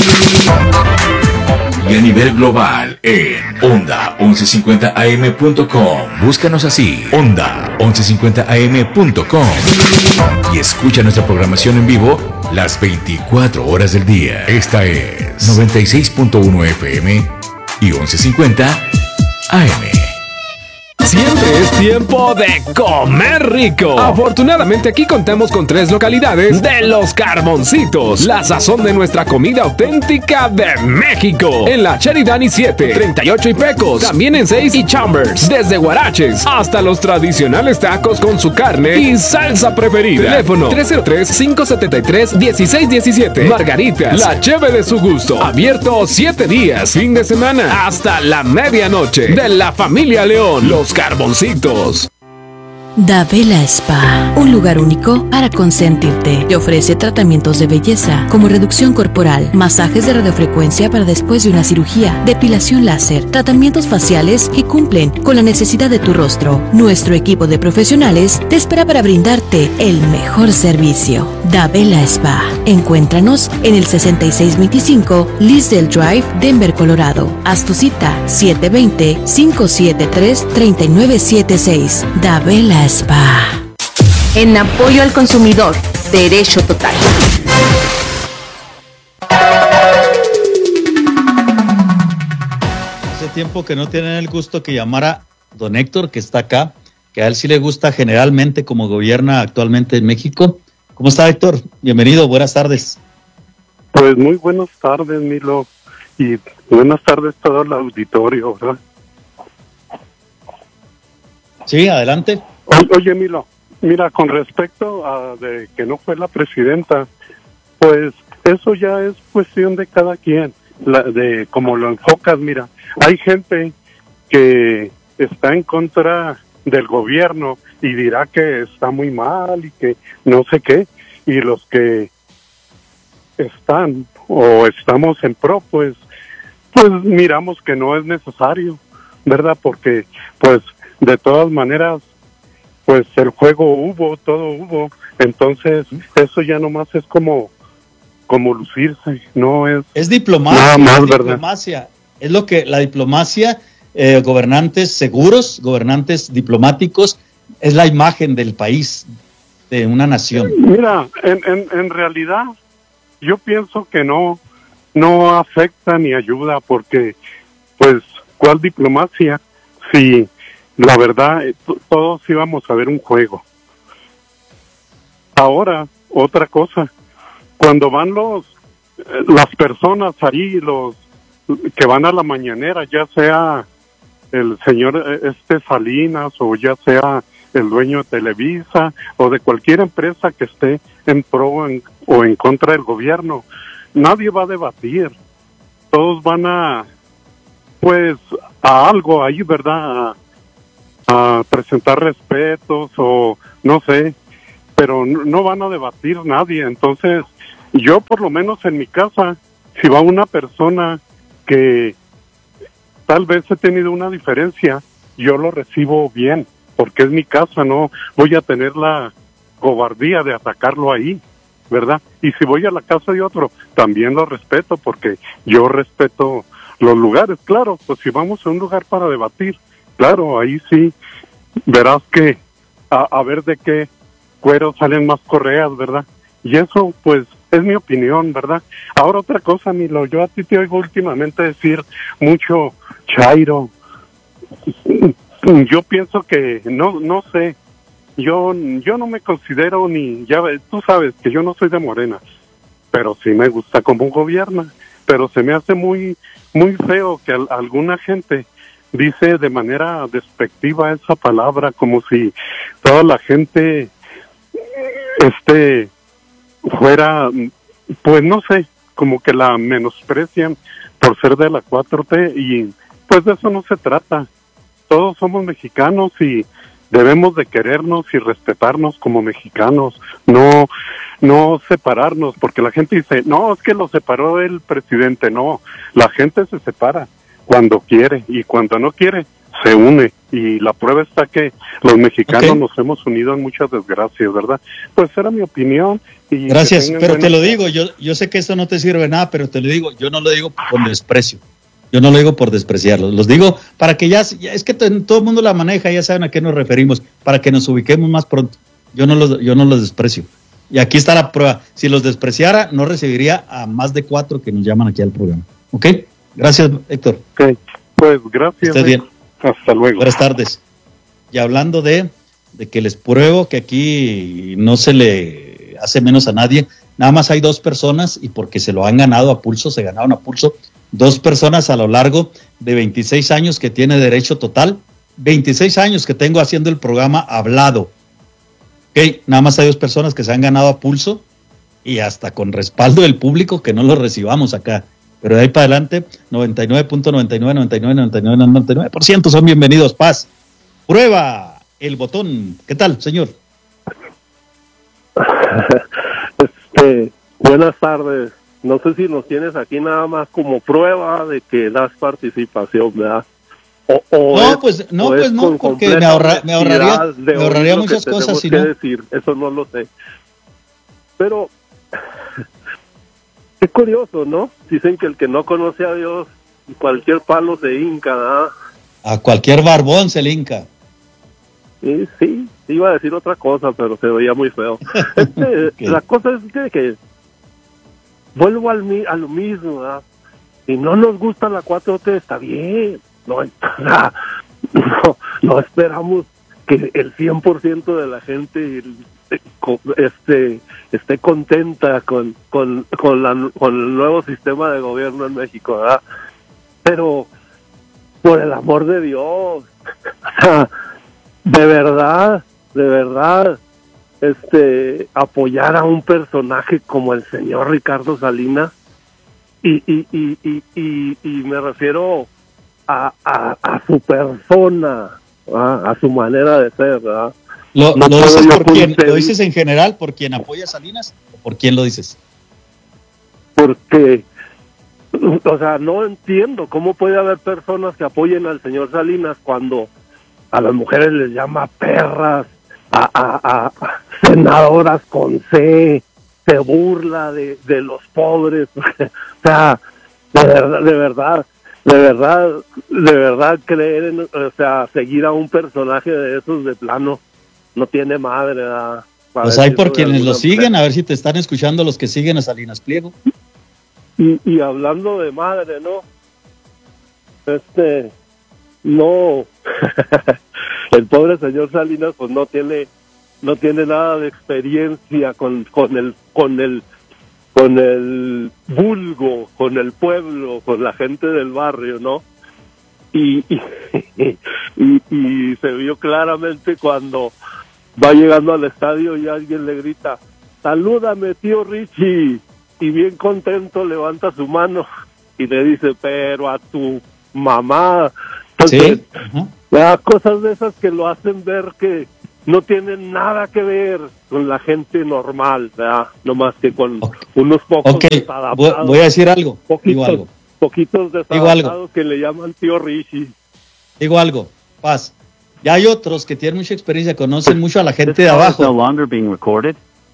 Y a nivel global en onda once cincuenta a eme punto com. Búscanos así, onda once cincuenta a eme punto com. Y escucha nuestra programación en vivo las veinticuatro horas del día. Esta es noventa y seis punto uno F M y once cincuenta A M. Siempre es tiempo de comer rico. Afortunadamente aquí contamos con tres localidades de Los Carboncitos, la sazón de nuestra comida auténtica de México. En la Sheridan y siete, treinta y ocho y Pecos, también en seis y Chambers, desde Guaraches hasta los tradicionales tacos con su carne y salsa preferida. Teléfono tres cero tres, cinco siete tres, uno seis uno siete. Margaritas, la cheve de su gusto. Abierto siete días, fin de semana, hasta la medianoche. De la familia León, Los Carboncitos. Dabela Spa, un lugar único para consentirte. Te ofrece tratamientos de belleza como reducción corporal, masajes de radiofrecuencia para después de una cirugía, depilación láser, tratamientos faciales que cumplen con la necesidad de tu rostro. Nuestro equipo de profesionales te espera para brindarte el mejor servicio. Dabela Spa. Encuéntranos en el sesenta y seis veinticinco Lisdale Drive, Denver, Colorado. Haz tu cita siete dos cero, cinco siete tres, tres nueve siete seis. Dabela Spa. En apoyo al consumidor, Derecho Total. Hace tiempo que no tienen el gusto que llamara don Héctor, que está acá, que a él sí le gusta generalmente como gobierna actualmente en México. ¿Cómo está, Héctor? Bienvenido, buenas tardes. Pues muy buenas tardes, Milo, y buenas tardes a todo el auditorio, ¿verdad? Sí, adelante. Oye, Milo, mira, con respecto a de que no fue la presidenta, pues eso ya es cuestión de cada quien, la, de cómo lo enfocas. Mira, hay gente que está en contra del gobierno y dirá que está muy mal y que no sé qué, y los que están o estamos en pro, pues, pues miramos que no es necesario, ¿verdad? Porque, pues, de todas maneras, pues el juego hubo, todo hubo, entonces eso ya nomás es como como lucirse, no es... Es diplomacia, nada más, es ¿verdad? diplomacia. Es lo que la diplomacia, eh, gobernantes seguros, gobernantes diplomáticos, es la imagen del país, de una nación. Mira, en, en, en realidad yo pienso que no, no afecta ni ayuda, porque pues, ¿cuál diplomacia? Si... La verdad, todos íbamos a ver un juego. Ahora, otra cosa, cuando van los las personas ahí, los que van a la mañanera, ya sea el señor este Salinas o ya sea el dueño de Televisa o de cualquier empresa que esté en pro en, o en contra del gobierno, nadie va a debatir. Todos van a, pues, a algo ahí, ¿verdad? A, a presentar respetos o no sé, pero no, no van a debatir nadie. Entonces, yo por lo menos en mi casa, si va una persona que tal vez he tenido una diferencia, yo lo recibo bien, porque es mi casa, no voy a tener la cobardía de atacarlo ahí, ¿verdad? Y si voy a la casa de otro, también lo respeto, porque yo respeto los lugares. Claro, pues si vamos a un lugar para debatir, claro, ahí sí, verás que a, a ver de qué cuero salen más correas, ¿verdad? Y eso, pues, es mi opinión, ¿verdad? Ahora otra cosa, Milo, yo a ti te oigo últimamente decir mucho chairo. Yo pienso que, no no sé, yo yo no me considero ni, ya ves, tú sabes que yo no soy de Morena, pero sí me gusta cómo gobierna, pero se me hace muy muy feo que al, alguna gente dice de manera despectiva esa palabra, como si toda la gente este fuera, pues no sé, como que la menosprecian por ser de la cuatro T, y pues de eso no se trata. Todos somos mexicanos y debemos de querernos y respetarnos como mexicanos, no no separarnos, porque la gente dice, no, es que lo separó el presidente. No, la gente se separa cuando quiere, y cuando no quiere se une, y la prueba está que los mexicanos okay. nos hemos unido en muchas desgracias, ¿verdad? Pues era mi opinión. Y gracias, pero buenas... te lo digo, yo yo sé que esto no te sirve nada, pero te lo digo, yo no lo digo con desprecio, yo no lo digo por despreciarlos, los digo para que ya, ya es que t- todo el mundo la maneja, ya saben a qué nos referimos, para que nos ubiquemos más pronto. Yo no los, yo no los desprecio. Y aquí está la prueba, si los despreciara, no recibiría a más de cuatro que nos llaman aquí al programa. ¿Ok? Gracias, Héctor. Ok, pues gracias. Estés bien. Hasta luego. Buenas tardes. Y hablando de, de que les pruebo que aquí no se le hace menos a nadie, nada más hay dos personas, y porque se lo han ganado a pulso, se ganaron a pulso, dos personas a lo largo de veintiséis años que tiene derecho total, veintiséis años que tengo haciendo el programa hablado. Ok, nada más hay dos personas que se han ganado a pulso, y hasta con respaldo del público, que no lo recibamos acá. Pero de ahí para adelante, noventa y nueve punto noventa y nueve, noventa y nueve, noventa y nueve, noventa y nueve por ciento son bienvenidos. Paz. Prueba el botón. ¿Qué tal, señor? Este, buenas tardes. No sé si nos tienes aquí nada más como prueba de que das participación, ¿verdad? O, o no, es, pues no, pues no, porque me, ahorra, me ahorraría, me ahorraría muchas cosas. Si que no. decir, eso no lo sé. Pero qué curioso, ¿no? Dicen que el que no conoce a Dios, cualquier palo se hinca, ¿verdad? A cualquier barbón se le hinca. Sí, sí, iba a decir otra cosa, pero se veía muy feo. Este, okay. La cosa es que, que vuelvo al, a lo mismo, ¿verdad? Si no nos gusta la cuatro T, está bien. No, no, no esperamos que el cien por ciento de la gente este, esté contenta con, con, con, la, con el nuevo sistema de gobierno en México, ¿verdad? Pero, por el amor de Dios, o sea, de verdad, de verdad, este, apoyar a un personaje como el señor Ricardo Salinas, y, y, y, y, y, y me refiero a, a, a su persona, ¿verdad? A su manera de ser, ¿verdad? ¿Lo, no lo, dices por quién, ¿Lo dices en general por quien apoya a Salinas o por quién lo dices? Porque, o sea, no entiendo cómo puede haber personas que apoyen al señor Salinas cuando a las mujeres les llama perras, a, a, a senadoras con C, se burla de, de los pobres. O sea, de verdad, de verdad, de verdad, de verdad creer en, o sea, seguir a un personaje de esos de plano no tiene madre, ¿verdad? Pues hay por quienes lo siguen, a ver si te están escuchando los que siguen a Salinas Pliego. Y, y hablando de madre, ¿no? Este, no, el pobre señor Salinas pues no tiene, no tiene nada de experiencia con, con el, con el, con el vulgo, con el pueblo, con la gente del barrio, ¿no? Y, y, y, y se vio claramente cuando va llegando al estadio y alguien le grita, salúdame tío Richie, y bien contento levanta su mano y le dice, pero a tu mamá, Entonces, Sí. Uh-huh. ¿verdad? Cosas de esas que lo hacen ver que no tienen nada que ver con la gente normal, ¿verdad? No más que con okay. unos pocos okay. desadaptados. Voy a decir algo. Poquitos, Digo algo. Poquitos desadaptados que le llaman tío Richie. Digo algo, Paz. Ya hay otros que tienen mucha experiencia, conocen mucho a la gente de abajo. No longer being recorded.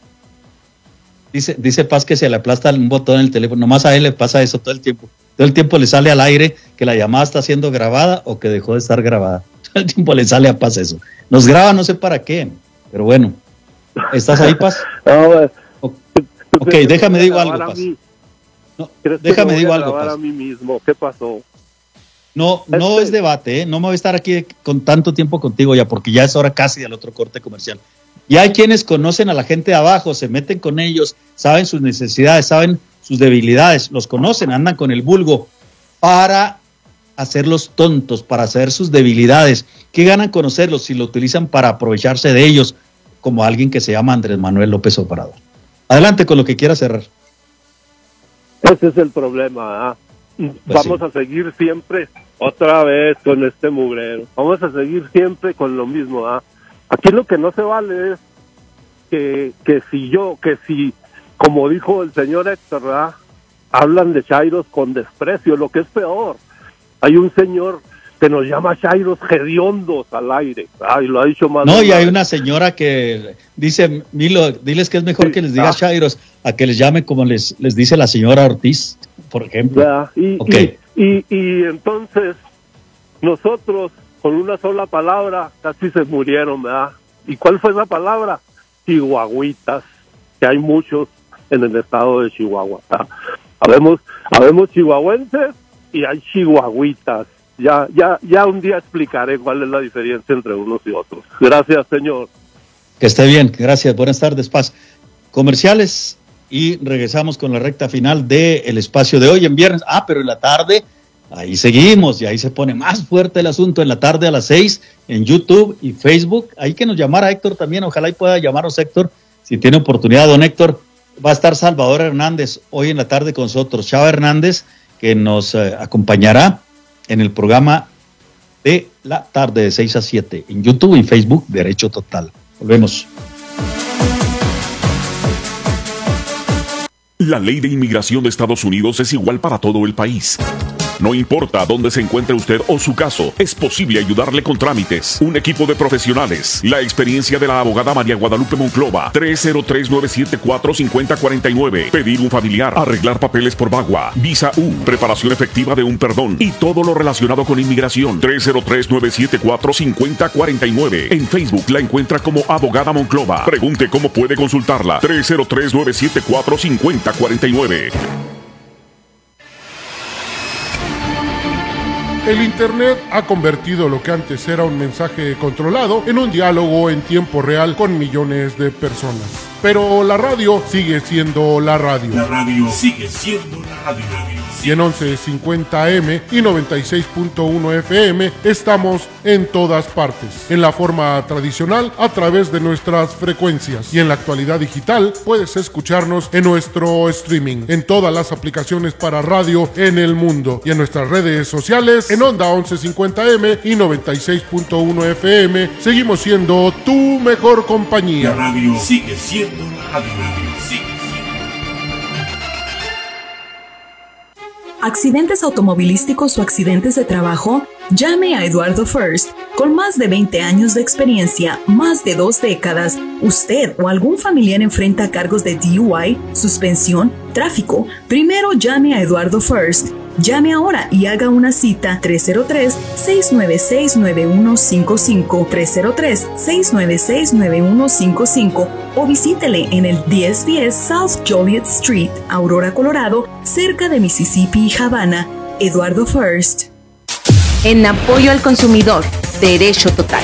Dice, dice Paz que se le aplasta un botón en el teléfono. Nomás a él le pasa eso todo el tiempo. Todo el tiempo le sale al aire que la llamada está siendo grabada o que dejó de estar grabada. Todo el tiempo le sale a Paz eso. Nos graba no sé para qué, pero bueno. ¿Estás ahí, Paz? No, ok, déjame digo algo, Paz. No, déjame digo algo, Paz. A mí mismo. ¿Qué pasó? No, no este... es debate, ¿eh? No me voy a estar aquí con tanto tiempo contigo ya, porque ya es hora casi del otro corte comercial. Y hay quienes conocen a la gente de abajo, se meten con ellos, saben sus necesidades, saben sus debilidades, los conocen, andan con el vulgo para hacerlos tontos, para hacer sus debilidades. ¿Qué ganan conocerlos si lo utilizan para aprovecharse de ellos, como alguien que se llama Andrés Manuel López Obrador? Adelante con lo que quiera cerrar. Ese es el problema, ¿eh? Pues Vamos sí. a seguir siempre otra vez con este mugrero. Vamos a seguir siempre con lo mismo, ¿ah? Aquí lo que no se vale es que, que si yo, que si, como dijo el señor Héctor, ¿verdad? Hablan de chairos con desprecio, lo que es peor. Hay un señor que nos llama chairos hediondos al aire, ay, lo ha dicho más. No, y hay una señora que dice, Milo, diles que es mejor sí, que les diga ah. chairos a que les llame como les, les dice la señora Ortiz, por ejemplo. Ya, y, okay. y, y, y entonces nosotros con una sola palabra casi se murieron, ¿verdad? ¿Y cuál fue esa palabra? Chihuahuitas, que hay muchos en el estado de Chihuahua. ¿verdad? Habemos, habemos chihuahuenses y hay chihuahuitas. Ya, ya, ya un día explicaré cuál es la diferencia entre unos y otros. Gracias, señor. Que esté bien, gracias. Buenas tardes, Paz. Comerciales y regresamos con la recta final del espacio de hoy en viernes. Ah, pero en la tarde, ahí seguimos y ahí se pone más fuerte el asunto. En la tarde a las seis en YouTube y Facebook. Hay que nos llamara Héctor también. Ojalá y pueda llamarnos Héctor si tiene oportunidad. Don Héctor, va a estar Salvador Hernández hoy en la tarde con nosotros. Chava Hernández, que nos eh, acompañará en el programa de la tarde de seis a siete en YouTube y Facebook, Derecho Total. Volvemos. La ley de inmigración de Estados Unidos es igual para todo el país. No importa dónde se encuentre usted o su caso, es posible ayudarle con trámites. Un equipo de profesionales. La experiencia de la abogada María Guadalupe Monclova. tres cero tres, nueve siete cuatro, cinco cero cuatro nueve. Pedir un familiar. Arreglar papeles por VAWA. Visa U. Preparación efectiva de un perdón. Y todo lo relacionado con inmigración. tres cero tres, nueve siete cuatro, cinco cero cuatro nueve. En Facebook la encuentra como Abogada Monclova. Pregunte cómo puede consultarla. tres cero tres, nueve siete cuatro, cinco cero cuatro nueve. El Internet ha convertido lo que antes era un mensaje controlado en un diálogo en tiempo real con millones de personas. Pero la radio sigue siendo la radio. La radio sigue siendo la radio. Y en once cincuenta A M y noventa y seis punto uno F M estamos en todas partes. En la forma tradicional, a través de nuestras frecuencias. Y en la actualidad digital, puedes escucharnos en nuestro streaming, en todas las aplicaciones para radio en el mundo. Y en nuestras redes sociales, en Onda once cincuenta A M y noventa y seis punto uno F M, seguimos siendo tu mejor compañía. La radio sigue siendo la radio. Sigue. ¿Accidentes automovilísticos o accidentes de trabajo? Llame a Eduardo First. Con más de veinte años de experiencia, más de dos décadas, usted o algún familiar enfrenta cargos de D U I, suspensión, tráfico. Primero llame a Eduardo First. Llame ahora y haga una cita tres cero tres, seis nueve seis, nueve uno cinco cinco, tres cero tres, seis nueve seis, nueve uno cinco cinco o visítele en el diez diez South Joliet Street, Aurora, Colorado, cerca de Mississippi y Havana. Eduardo First. En apoyo al consumidor, Derecho Total.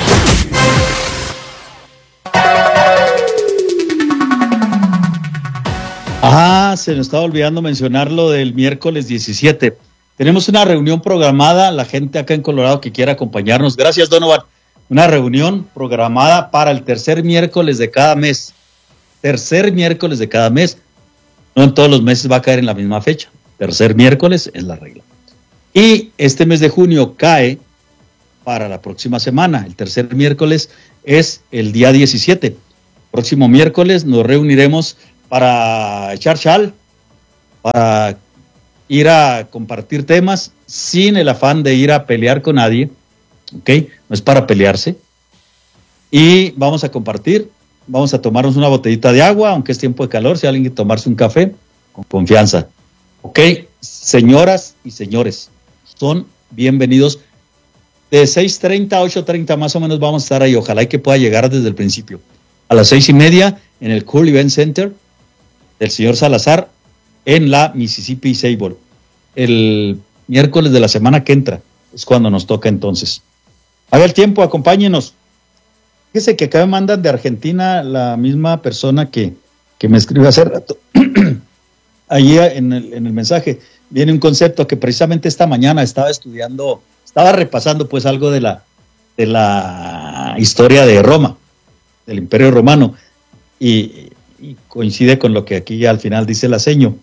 Ah, se nos estaba olvidando mencionar lo del miércoles diecisiete. Tenemos una reunión programada, la gente acá en Colorado que quiera acompañarnos. Gracias, Donovan. Una reunión programada para el tercer miércoles de cada mes. Tercer miércoles de cada mes. No en todos los meses va a caer en la misma fecha. Tercer miércoles es la regla. Y este mes de junio cae para la próxima semana. El tercer miércoles es el día diecisiete. Próximo miércoles nos reuniremos para echar chal, para ir a compartir temas sin el afán de ir a pelear con nadie, ¿ok? No es para pelearse. Y vamos a compartir, vamos a tomarnos una botellita de agua, aunque es tiempo de calor, si alguien quiere tomarse un café, con confianza. ¿Ok? Señoras y señores, son bienvenidos. De seis treinta a ocho treinta más o menos vamos a estar ahí. Ojalá y que pueda llegar desde el principio. A las seis y media en el Cool Event Center del señor Salazar en la Mississippi Sable. El miércoles de la semana que entra es cuando nos toca entonces. Haga el tiempo, acompáñenos. Fíjese que acá me mandan de Argentina la misma persona que, que me escribió hace rato. Allí en el, en el mensaje viene un concepto que precisamente esta mañana estaba estudiando, estaba repasando pues algo de la, de la historia de Roma, del Imperio Romano, y, y coincide con lo que aquí al final dice la seño.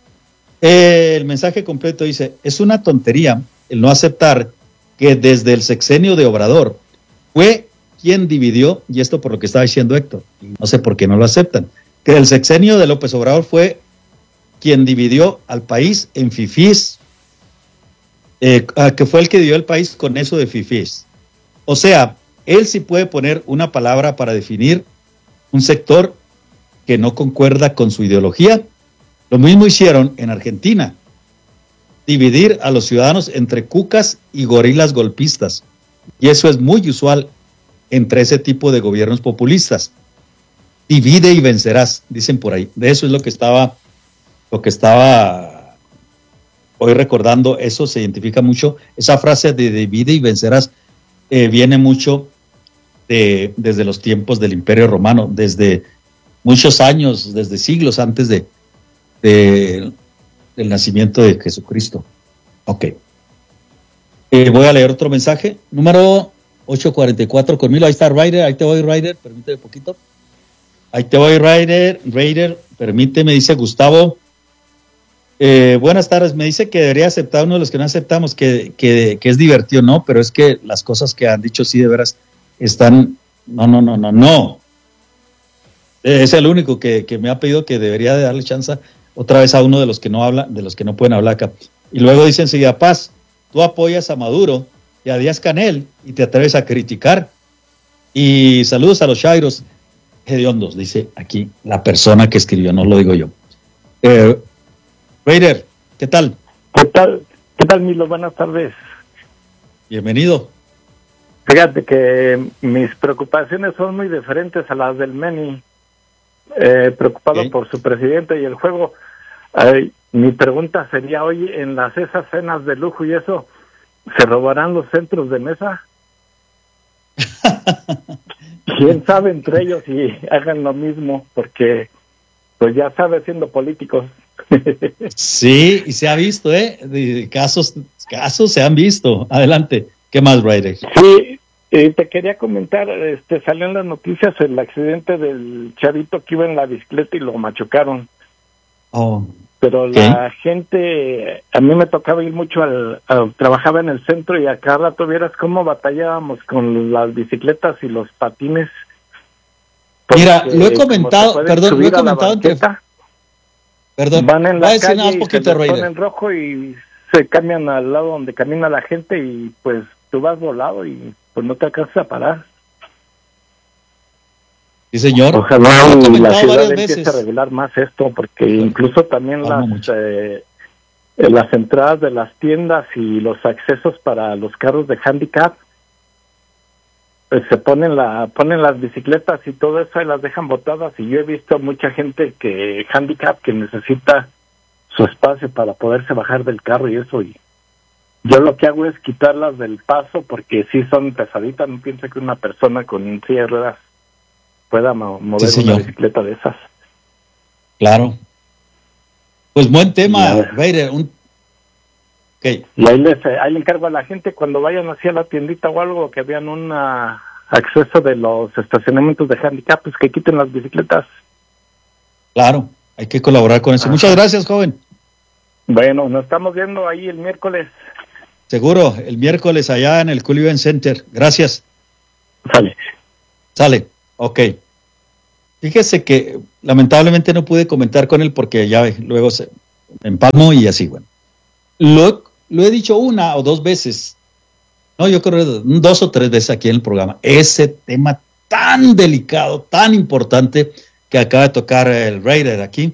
Eh, el mensaje completo dice: es una tontería el no aceptar que desde el sexenio de Obrador fue quien dividió, y esto por lo que estaba diciendo Héctor, y no sé por qué no lo aceptan, que el sexenio de López Obrador fue quien dividió al país en fifís, eh, que fue el que dividió el país con eso de fifís. O sea, él sí puede poner una palabra para definir un sector que no concuerda con su ideología. Lo mismo hicieron en Argentina, dividir a los ciudadanos entre cucas y gorilas golpistas. Y eso es muy usual entre ese tipo de gobiernos populistas. Divide y vencerás, dicen por ahí. De eso es lo que estaba, lo que estaba hoy recordando. Eso se identifica mucho. Esa frase de divide y vencerás eh, viene mucho de, desde los tiempos del Imperio Romano, desde muchos años, desde siglos antes de, de del nacimiento de Jesucristo. Ok. Eh, voy a leer otro mensaje. Número ocho cuarenta y cuatro conmigo. Ahí está Ryder. Ahí te voy, Ryder. Permíteme un poquito. Ahí te voy, Ryder. Ryder, permíteme, dice Gustavo. Eh, buenas tardes. Me dice que debería aceptar uno de los que no aceptamos, que, que, que es divertido, ¿no? Pero es que las cosas que han dicho, sí, de veras, están... No, no, no, no, no. Es el único que, que me ha pedido que debería de darle chance otra vez a uno de los que no habla, de los que no pueden hablar acá. Y luego dice enseguida: Paz, tú apoyas a Maduro y a Díaz Canel y te atreves a criticar. Y saludos a los chairos hediondos, dice aquí la persona que escribió, no lo digo yo. Eh, Raider, ¿qué tal? ¿Qué tal? ¿Qué tal, Milo? Buenas tardes. Bienvenido. Fíjate que mis preocupaciones son muy diferentes a las del Meni. Eh, preocupado okay. por su presidente y el juego. Eh, mi pregunta sería: oye, en las esas cenas de lujo y eso, ¿se robarán los centros de mesa? ¿Quién sabe entre ellos si hagan lo mismo? Porque pues ya sabe, siendo políticos. Sí, y se ha visto, ¿eh? De casos, casos se han visto. Adelante. ¿Qué más, Ryder? Sí. Eh, te quería comentar, este, salió en las noticias el accidente del chavito que iba en la bicicleta y lo machucaron. Oh. Pero ¿Qué? La gente, a mí me tocaba ir mucho al, al, trabajaba en el centro y a cada rato vieras cómo batallábamos con las bicicletas y los patines. Porque, Mira, lo he comentado, perdón, lo he comentado entre... Perdón, van en la calle un poquito, y se les ponen rojo y se cambian al lado donde camina la gente y pues tú vas volado y pues no te alcanzas a parar. Sí, señor. Ojalá la ciudad empiece a regular más esto, porque incluso también las eh, las entradas de las tiendas y los accesos para los carros de handicap, pues se ponen la ponen las bicicletas y todo eso y las dejan botadas, y yo he visto mucha gente que handicap que necesita su espacio para poderse bajar del carro y eso, y yo lo que hago es quitarlas del paso porque sí son pesaditas. No pienso que una persona con silla de ruedas pueda mover sí, una bicicleta de esas. Claro. Pues buen tema, Raider. Un... Okay. Y ahí, les, ahí le encargo a la gente cuando vayan hacia la tiendita o algo que vean un acceso de los estacionamientos de handicap, pues que quiten las bicicletas. Claro, hay que colaborar con eso. Ajá. Muchas gracias, joven. Bueno, nos estamos viendo ahí el miércoles. Seguro, el miércoles allá en el Cool Event Center. Gracias. Sale. Sale, ok. Fíjese que lamentablemente no pude comentar con él porque ya luego se empalmó y así, bueno. Lo, lo he dicho una o dos veces, no, yo creo dos o tres veces aquí en el programa, ese tema tan delicado, tan importante que acaba de tocar el Raider aquí.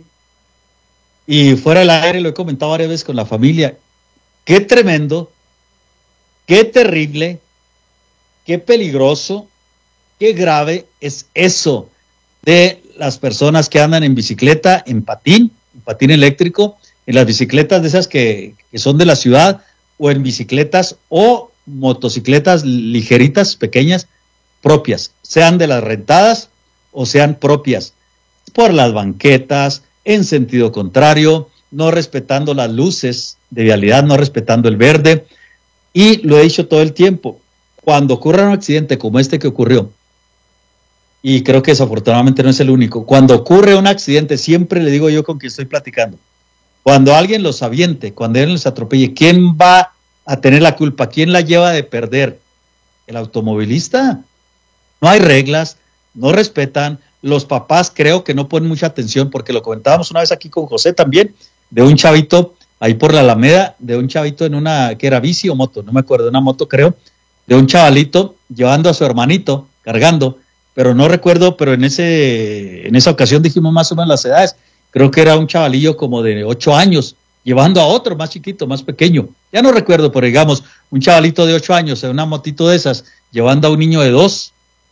Y fuera del aire lo he comentado varias veces con la familia. Qué tremendo, qué terrible, qué peligroso, qué grave es eso de las personas que andan en bicicleta, en patín, en patín eléctrico, en las bicicletas de esas que, que son de la ciudad, o en bicicletas o motocicletas ligeritas, pequeñas, propias, sean de las rentadas o sean propias, por las banquetas, en sentido contrario, no respetando las luces de vialidad, no respetando el verde. Y lo he dicho todo el tiempo, cuando ocurra un accidente como este que ocurrió, y creo que desafortunadamente no es el único, cuando ocurre un accidente, siempre le digo yo con quien estoy platicando, cuando alguien los aviente, cuando alguien los atropelle, ¿quién va a tener la culpa? ¿Quién la lleva de perder? ¿El automovilista? No hay reglas, no respetan. Los papás creo que no ponen mucha atención, porque lo comentábamos una vez aquí con José también, de un chavito ahí por la Alameda, de un chavito en una, que era bici o moto, no me acuerdo, una moto creo, de un chavalito llevando a su hermanito, cargando, pero no recuerdo, pero en ese en esa ocasión dijimos más o menos las edades, creo que era un chavalillo como de ocho años, llevando a otro más chiquito, más pequeño, ya no recuerdo, pero digamos, un chavalito de ocho años en una motito de esas, llevando a un niño de dos.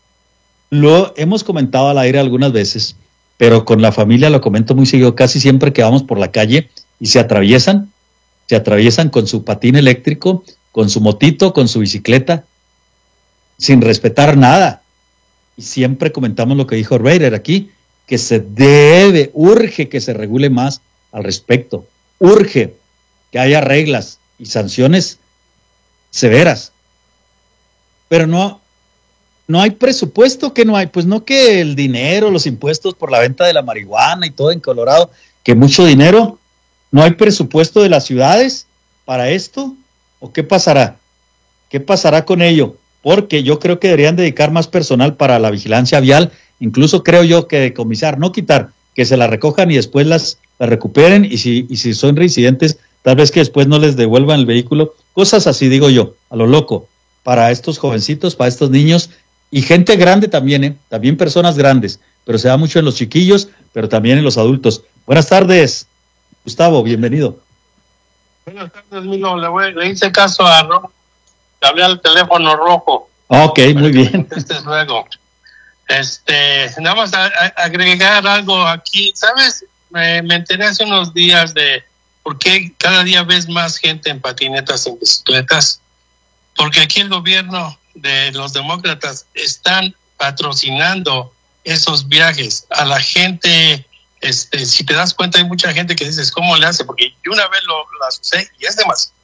Lo hemos comentado al aire algunas veces, pero con la familia lo comento muy seguido, casi siempre que vamos por la calle y se atraviesan, se atraviesan con su patín eléctrico, con su motito, con su bicicleta, sin respetar nada. Y siempre comentamos lo que dijo Raider aquí, que se debe, urge que se regule más al respecto, urge que haya reglas y sanciones severas. Pero no, no hay presupuesto, que no hay, pues no que el dinero, los impuestos por la venta de la marihuana y todo en Colorado, que mucho dinero, no hay presupuesto de las ciudades para esto, ¿o qué pasará? ¿Qué pasará con ello? Porque yo creo que deberían dedicar más personal para la vigilancia vial, incluso creo yo que decomisar, no quitar, que se la recojan y después las, las recuperen, y si, y si son reincidentes, tal vez que después no les devuelvan el vehículo, cosas así digo yo, a lo loco, para estos jovencitos, para estos niños, y gente grande también, ¿eh? También personas grandes, pero se da mucho en los chiquillos, pero también en los adultos. Buenas tardes, Gustavo, bienvenido. Buenas tardes, Milo, le, voy, le hice caso a Ro, le hablé al teléfono rojo. Ok, muy bien. Luego, este, nada más a, a agregar algo aquí, ¿sabes? Me, me enteré hace unos días de por qué cada día ves más gente en patinetas, en bicicletas, porque aquí el gobierno de los demócratas están patrocinando esos viajes a la gente. Este, si te das cuenta, hay mucha gente que dices, ¿cómo le hace? Porque yo una vez lo, lo usé y es demasiado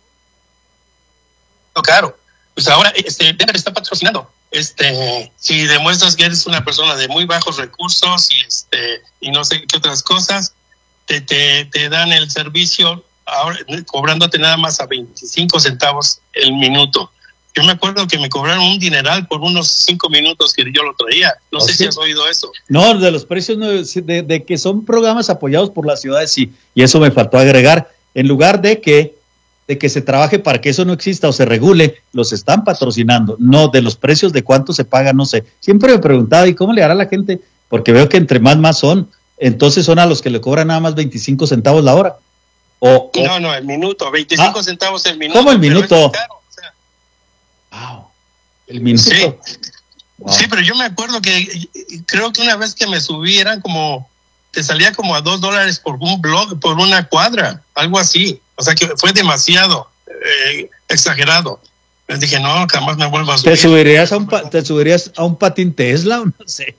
caro. Pues ahora este, Denver está patrocinando. Este, si demuestras que eres una persona de muy bajos recursos y este y no sé qué otras cosas, te, te, te dan el servicio ahora cobrándote nada más a veinticinco centavos el minuto. Yo me acuerdo que me cobraron un dineral por unos cinco minutos que yo lo traía. No ¿Oh, sé sí? si has oído eso. No, de los precios, no, de, de que son programas apoyados por las ciudades, sí. Y eso me faltó agregar. En lugar de que, de que se trabaje para que eso no exista o se regule, los están patrocinando. No, de los precios de cuánto se paga, no sé. Siempre me preguntaba, ¿y cómo le hará la gente? Porque veo que entre más más son, entonces son a los que le cobran nada más veinticinco centavos la hora. O, o... No, no, el minuto, veinticinco ah, centavos el minuto. ¿Cómo el minuto? Wow, el minuto. Sí. Wow. Sí, pero yo me acuerdo que creo que una vez que me subí eran como, te salía como a dos dólares por un blog, por una cuadra, algo así. O sea que fue demasiado eh, exagerado. Les dije, no, jamás me vuelvo a subir. ¿Te subirías a un, pa- te subirías a un patín Tesla o no sé?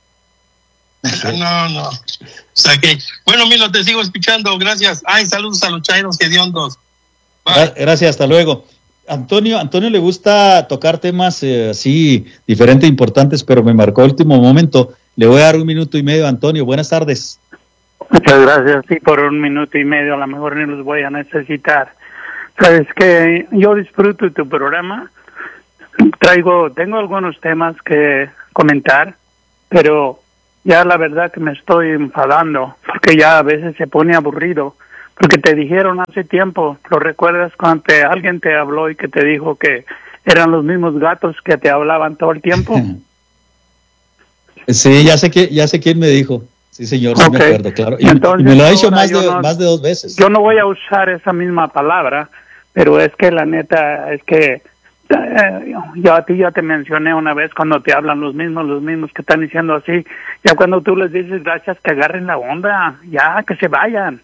No, no. O sea que, bueno, Milo, te sigo escuchando, gracias. Ay, saludos a los chairos hediondos. Bye. Gracias, hasta luego. Antonio, Antonio le gusta tocar temas eh, así diferentes, importantes, pero me marcó el último momento. Le voy a dar un minuto y medio, Antonio. Buenas tardes. Muchas gracias. Sí, por un minuto y medio, a lo mejor ni los voy a necesitar. Sabes que yo disfruto tu programa. Traigo, tengo algunos temas que comentar, pero ya la verdad que me estoy enfadando, porque ya a veces se pone aburrido, porque te dijeron hace tiempo, ¿lo recuerdas cuando te, alguien te habló y que te dijo que eran los mismos gatos que te hablaban todo el tiempo? Sí, ya sé que, ya sé quién me dijo. Sí, señor, sí, okay. Me acuerdo, claro. Y, Entonces, y me lo ha dicho más de, no, más de dos veces. Yo no voy a usar esa misma palabra, pero es que la neta, es que eh, yo a ti ya te mencioné una vez cuando te hablan los mismos, los mismos que están diciendo así, ya cuando tú les dices gracias, que agarren la onda, ya, que se vayan.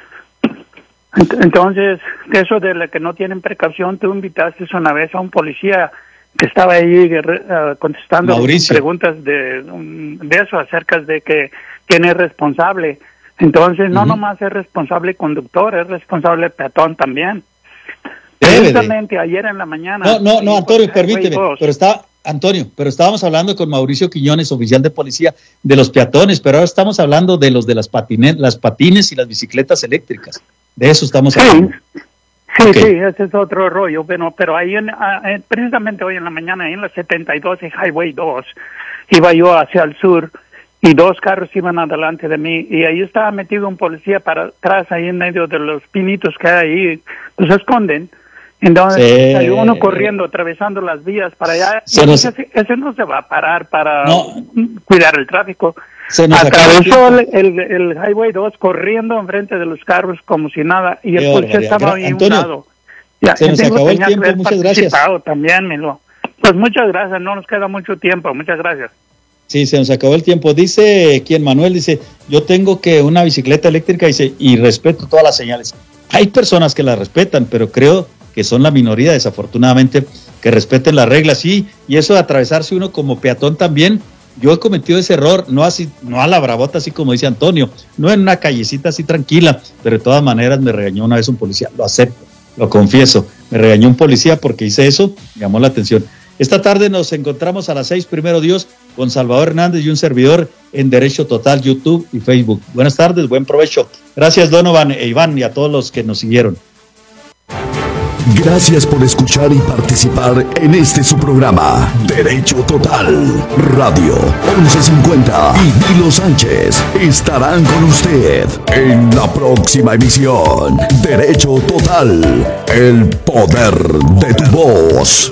Entonces, eso de la que no tienen precaución, tú invitaste una vez a un policía que estaba ahí uh, contestando Mauricio. preguntas de, um, de eso, acerca de que quién es responsable. Entonces, no uh-huh. nomás es responsable el conductor, es responsable el peatón también. Justamente ayer en la mañana. No, no, no, Antonio, permíteme, pero está, Antonio, pero estábamos hablando con Mauricio Quiñones, oficial de policía, de los peatones, pero ahora estamos hablando de los de las patines, las patines y las bicicletas eléctricas. De eso estamos hablando. Sí, sí, okay. sí, ese es otro rollo, pero, pero ahí, en, eh, precisamente hoy en la mañana, ahí en la setenta y dos y Highway dos, iba yo hacia el sur y dos carros iban adelante de mí y ahí estaba metido un policía para atrás, ahí en medio de los pinitos que hay ahí, pues se esconden. Entonces sí. Salió uno corriendo, atravesando las vías para allá. Y nos... ese, ese no se va a parar para no. cuidar el tráfico. Atravesó el, el, el Highway dos corriendo enfrente de los carros como si nada. Y el policía estaba ahí a un lado. Ya, se nos acabó el tiempo, muchas gracias. También, Milo. Pues muchas gracias, no nos queda mucho tiempo. Muchas gracias. Sí, se nos acabó el tiempo. Dice quien Manuel, dice, yo tengo que una bicicleta eléctrica, dice, y respeto todas las señales. Hay personas que la respetan, pero creo que son la minoría, desafortunadamente, que respeten las reglas, sí, y eso de atravesarse uno como peatón también, yo he cometido ese error, no así, no a la bravota, así como dice Antonio, no en una callecita así tranquila, pero de todas maneras me regañó una vez un policía, lo acepto, lo confieso, me regañó un policía porque hice eso, me llamó la atención. Esta tarde nos encontramos a las seis, primero Dios, con Salvador Hernández y un servidor en Derecho Total, YouTube y Facebook. Buenas tardes, buen provecho. Gracias Donovan e Iván y a todos los que nos siguieron. Gracias por escuchar y participar en este su programa, Derecho Total. Radio once cincuenta y Milo Sánchez estarán con usted en la próxima emisión. Derecho Total, el poder de tu voz.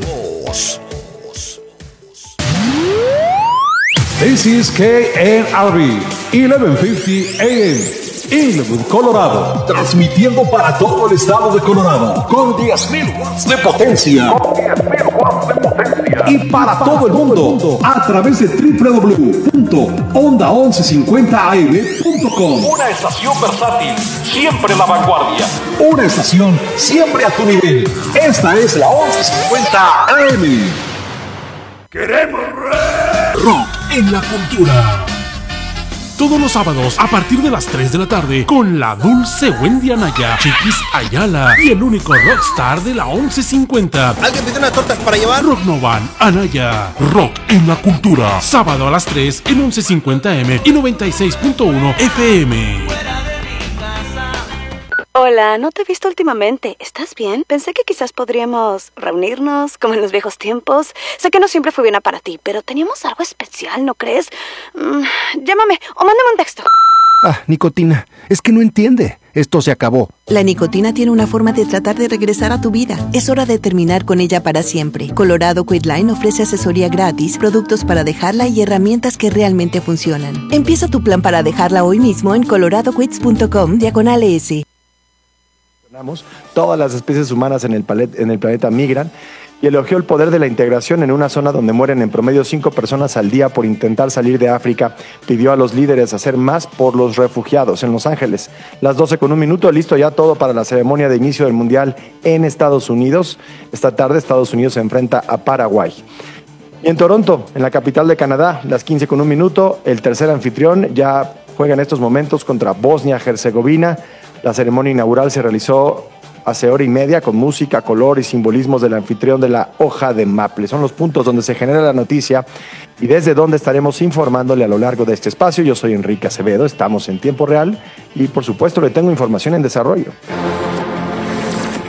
This is K N R B, eleven fifty A M. Inglewood, Colorado, transmitiendo para todo el estado de Colorado con diez mil watts de potencia. Con diez mil watts de potencia. Y para todo el mundo a través de doble u doble u doble u punto onda once cincuenta a eme punto com. Una estación versátil, siempre en la vanguardia. Una estación siempre a tu nivel. Esta es la once cincuenta A M. Queremos rock en la cultura. Todos los sábados a partir de las tres de la tarde con la dulce Wendy Anaya, Chiquis Ayala y el único rockstar de la once cincuenta. ¿Alguien pidió unas tortas para llevar? Rock Novan Anaya. Rock en la cultura. Sábado a las tres en once cincuenta A M y noventa y seis punto uno F M. Hola, no te he visto últimamente. ¿Estás bien? Pensé que quizás podríamos reunirnos como en los viejos tiempos. Sé que no siempre fue bien para ti, pero teníamos algo especial, ¿no crees? Mm, llámame o mándame un texto. Ah, nicotina. Es que no entiende. Esto se acabó. La nicotina tiene una forma de tratar de regresar a tu vida. Es hora de terminar con ella para siempre. Colorado Quitline ofrece asesoría gratis, productos para dejarla y herramientas que realmente funcionan. Empieza tu plan para dejarla hoy mismo en coloradoquits punto com diagonal S. Todas las especies humanas en el, palet, en el planeta migran y elogió el poder de la integración en una zona donde mueren en promedio cinco personas al día por intentar salir de África. Pidió a los líderes hacer más por los refugiados en Los Ángeles. Las doce con un minuto, listo ya todo para la ceremonia de inicio del Mundial en Estados Unidos. Esta tarde Estados Unidos se enfrenta a Paraguay. Y en Toronto, en la capital de Canadá, las quince con un minuto, el tercer anfitrión ya juega en estos momentos contra Bosnia-Herzegovina. La ceremonia inaugural se realizó hace hora y media con música, color y simbolismos del anfitrión de la hoja de maple. Son los puntos donde se genera la noticia y desde donde estaremos informándole a lo largo de este espacio. Yo soy Enrique Acevedo, estamos en tiempo real y por supuesto le tengo información en desarrollo.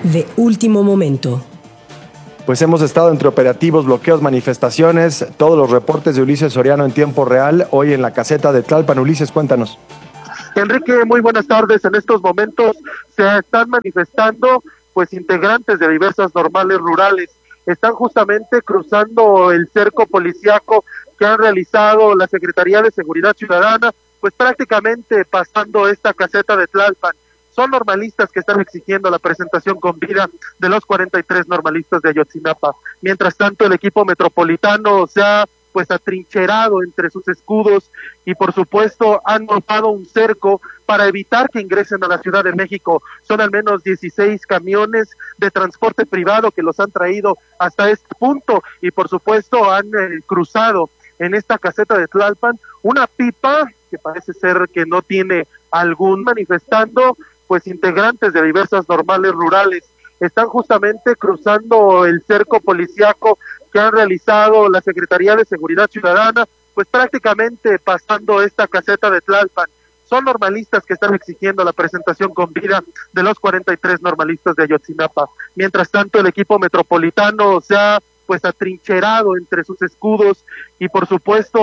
de último momento. Pues hemos estado entre operativos, bloqueos, manifestaciones, todos los reportes de Ulises Soriano en tiempo real, hoy en la caseta de Tlalpan. Ulises, cuéntanos. Enrique, muy buenas tardes. En estos momentos se están manifestando pues integrantes de diversas normales rurales. Están justamente cruzando el cerco policiaco que han realizado la Secretaría de Seguridad Ciudadana, pues prácticamente pasando esta caseta de Tlalpan. Son normalistas que están exigiendo la presentación con vida de los cuarenta y tres normalistas de Ayotzinapa. Mientras tanto, el equipo metropolitano se ha pues atrincherado entre sus escudos y por supuesto han montado un cerco para evitar que ingresen a la Ciudad de México. Son al menos dieciséis camiones de transporte privado que los han traído hasta este punto y por supuesto han eh, cruzado en esta caseta de Tlalpan una pipa que parece ser que no tiene algún manifestando, pues integrantes de diversas normales rurales están justamente cruzando el cerco policiaco que han realizado la Secretaría de Seguridad Ciudadana, pues prácticamente pasando esta caseta de Tlalpan. Son normalistas que están exigiendo la presentación con vida de los cuarenta y tres normalistas de Ayotzinapa. Mientras tanto, el equipo metropolitano se ha pues atrincherado entre sus escudos y por supuesto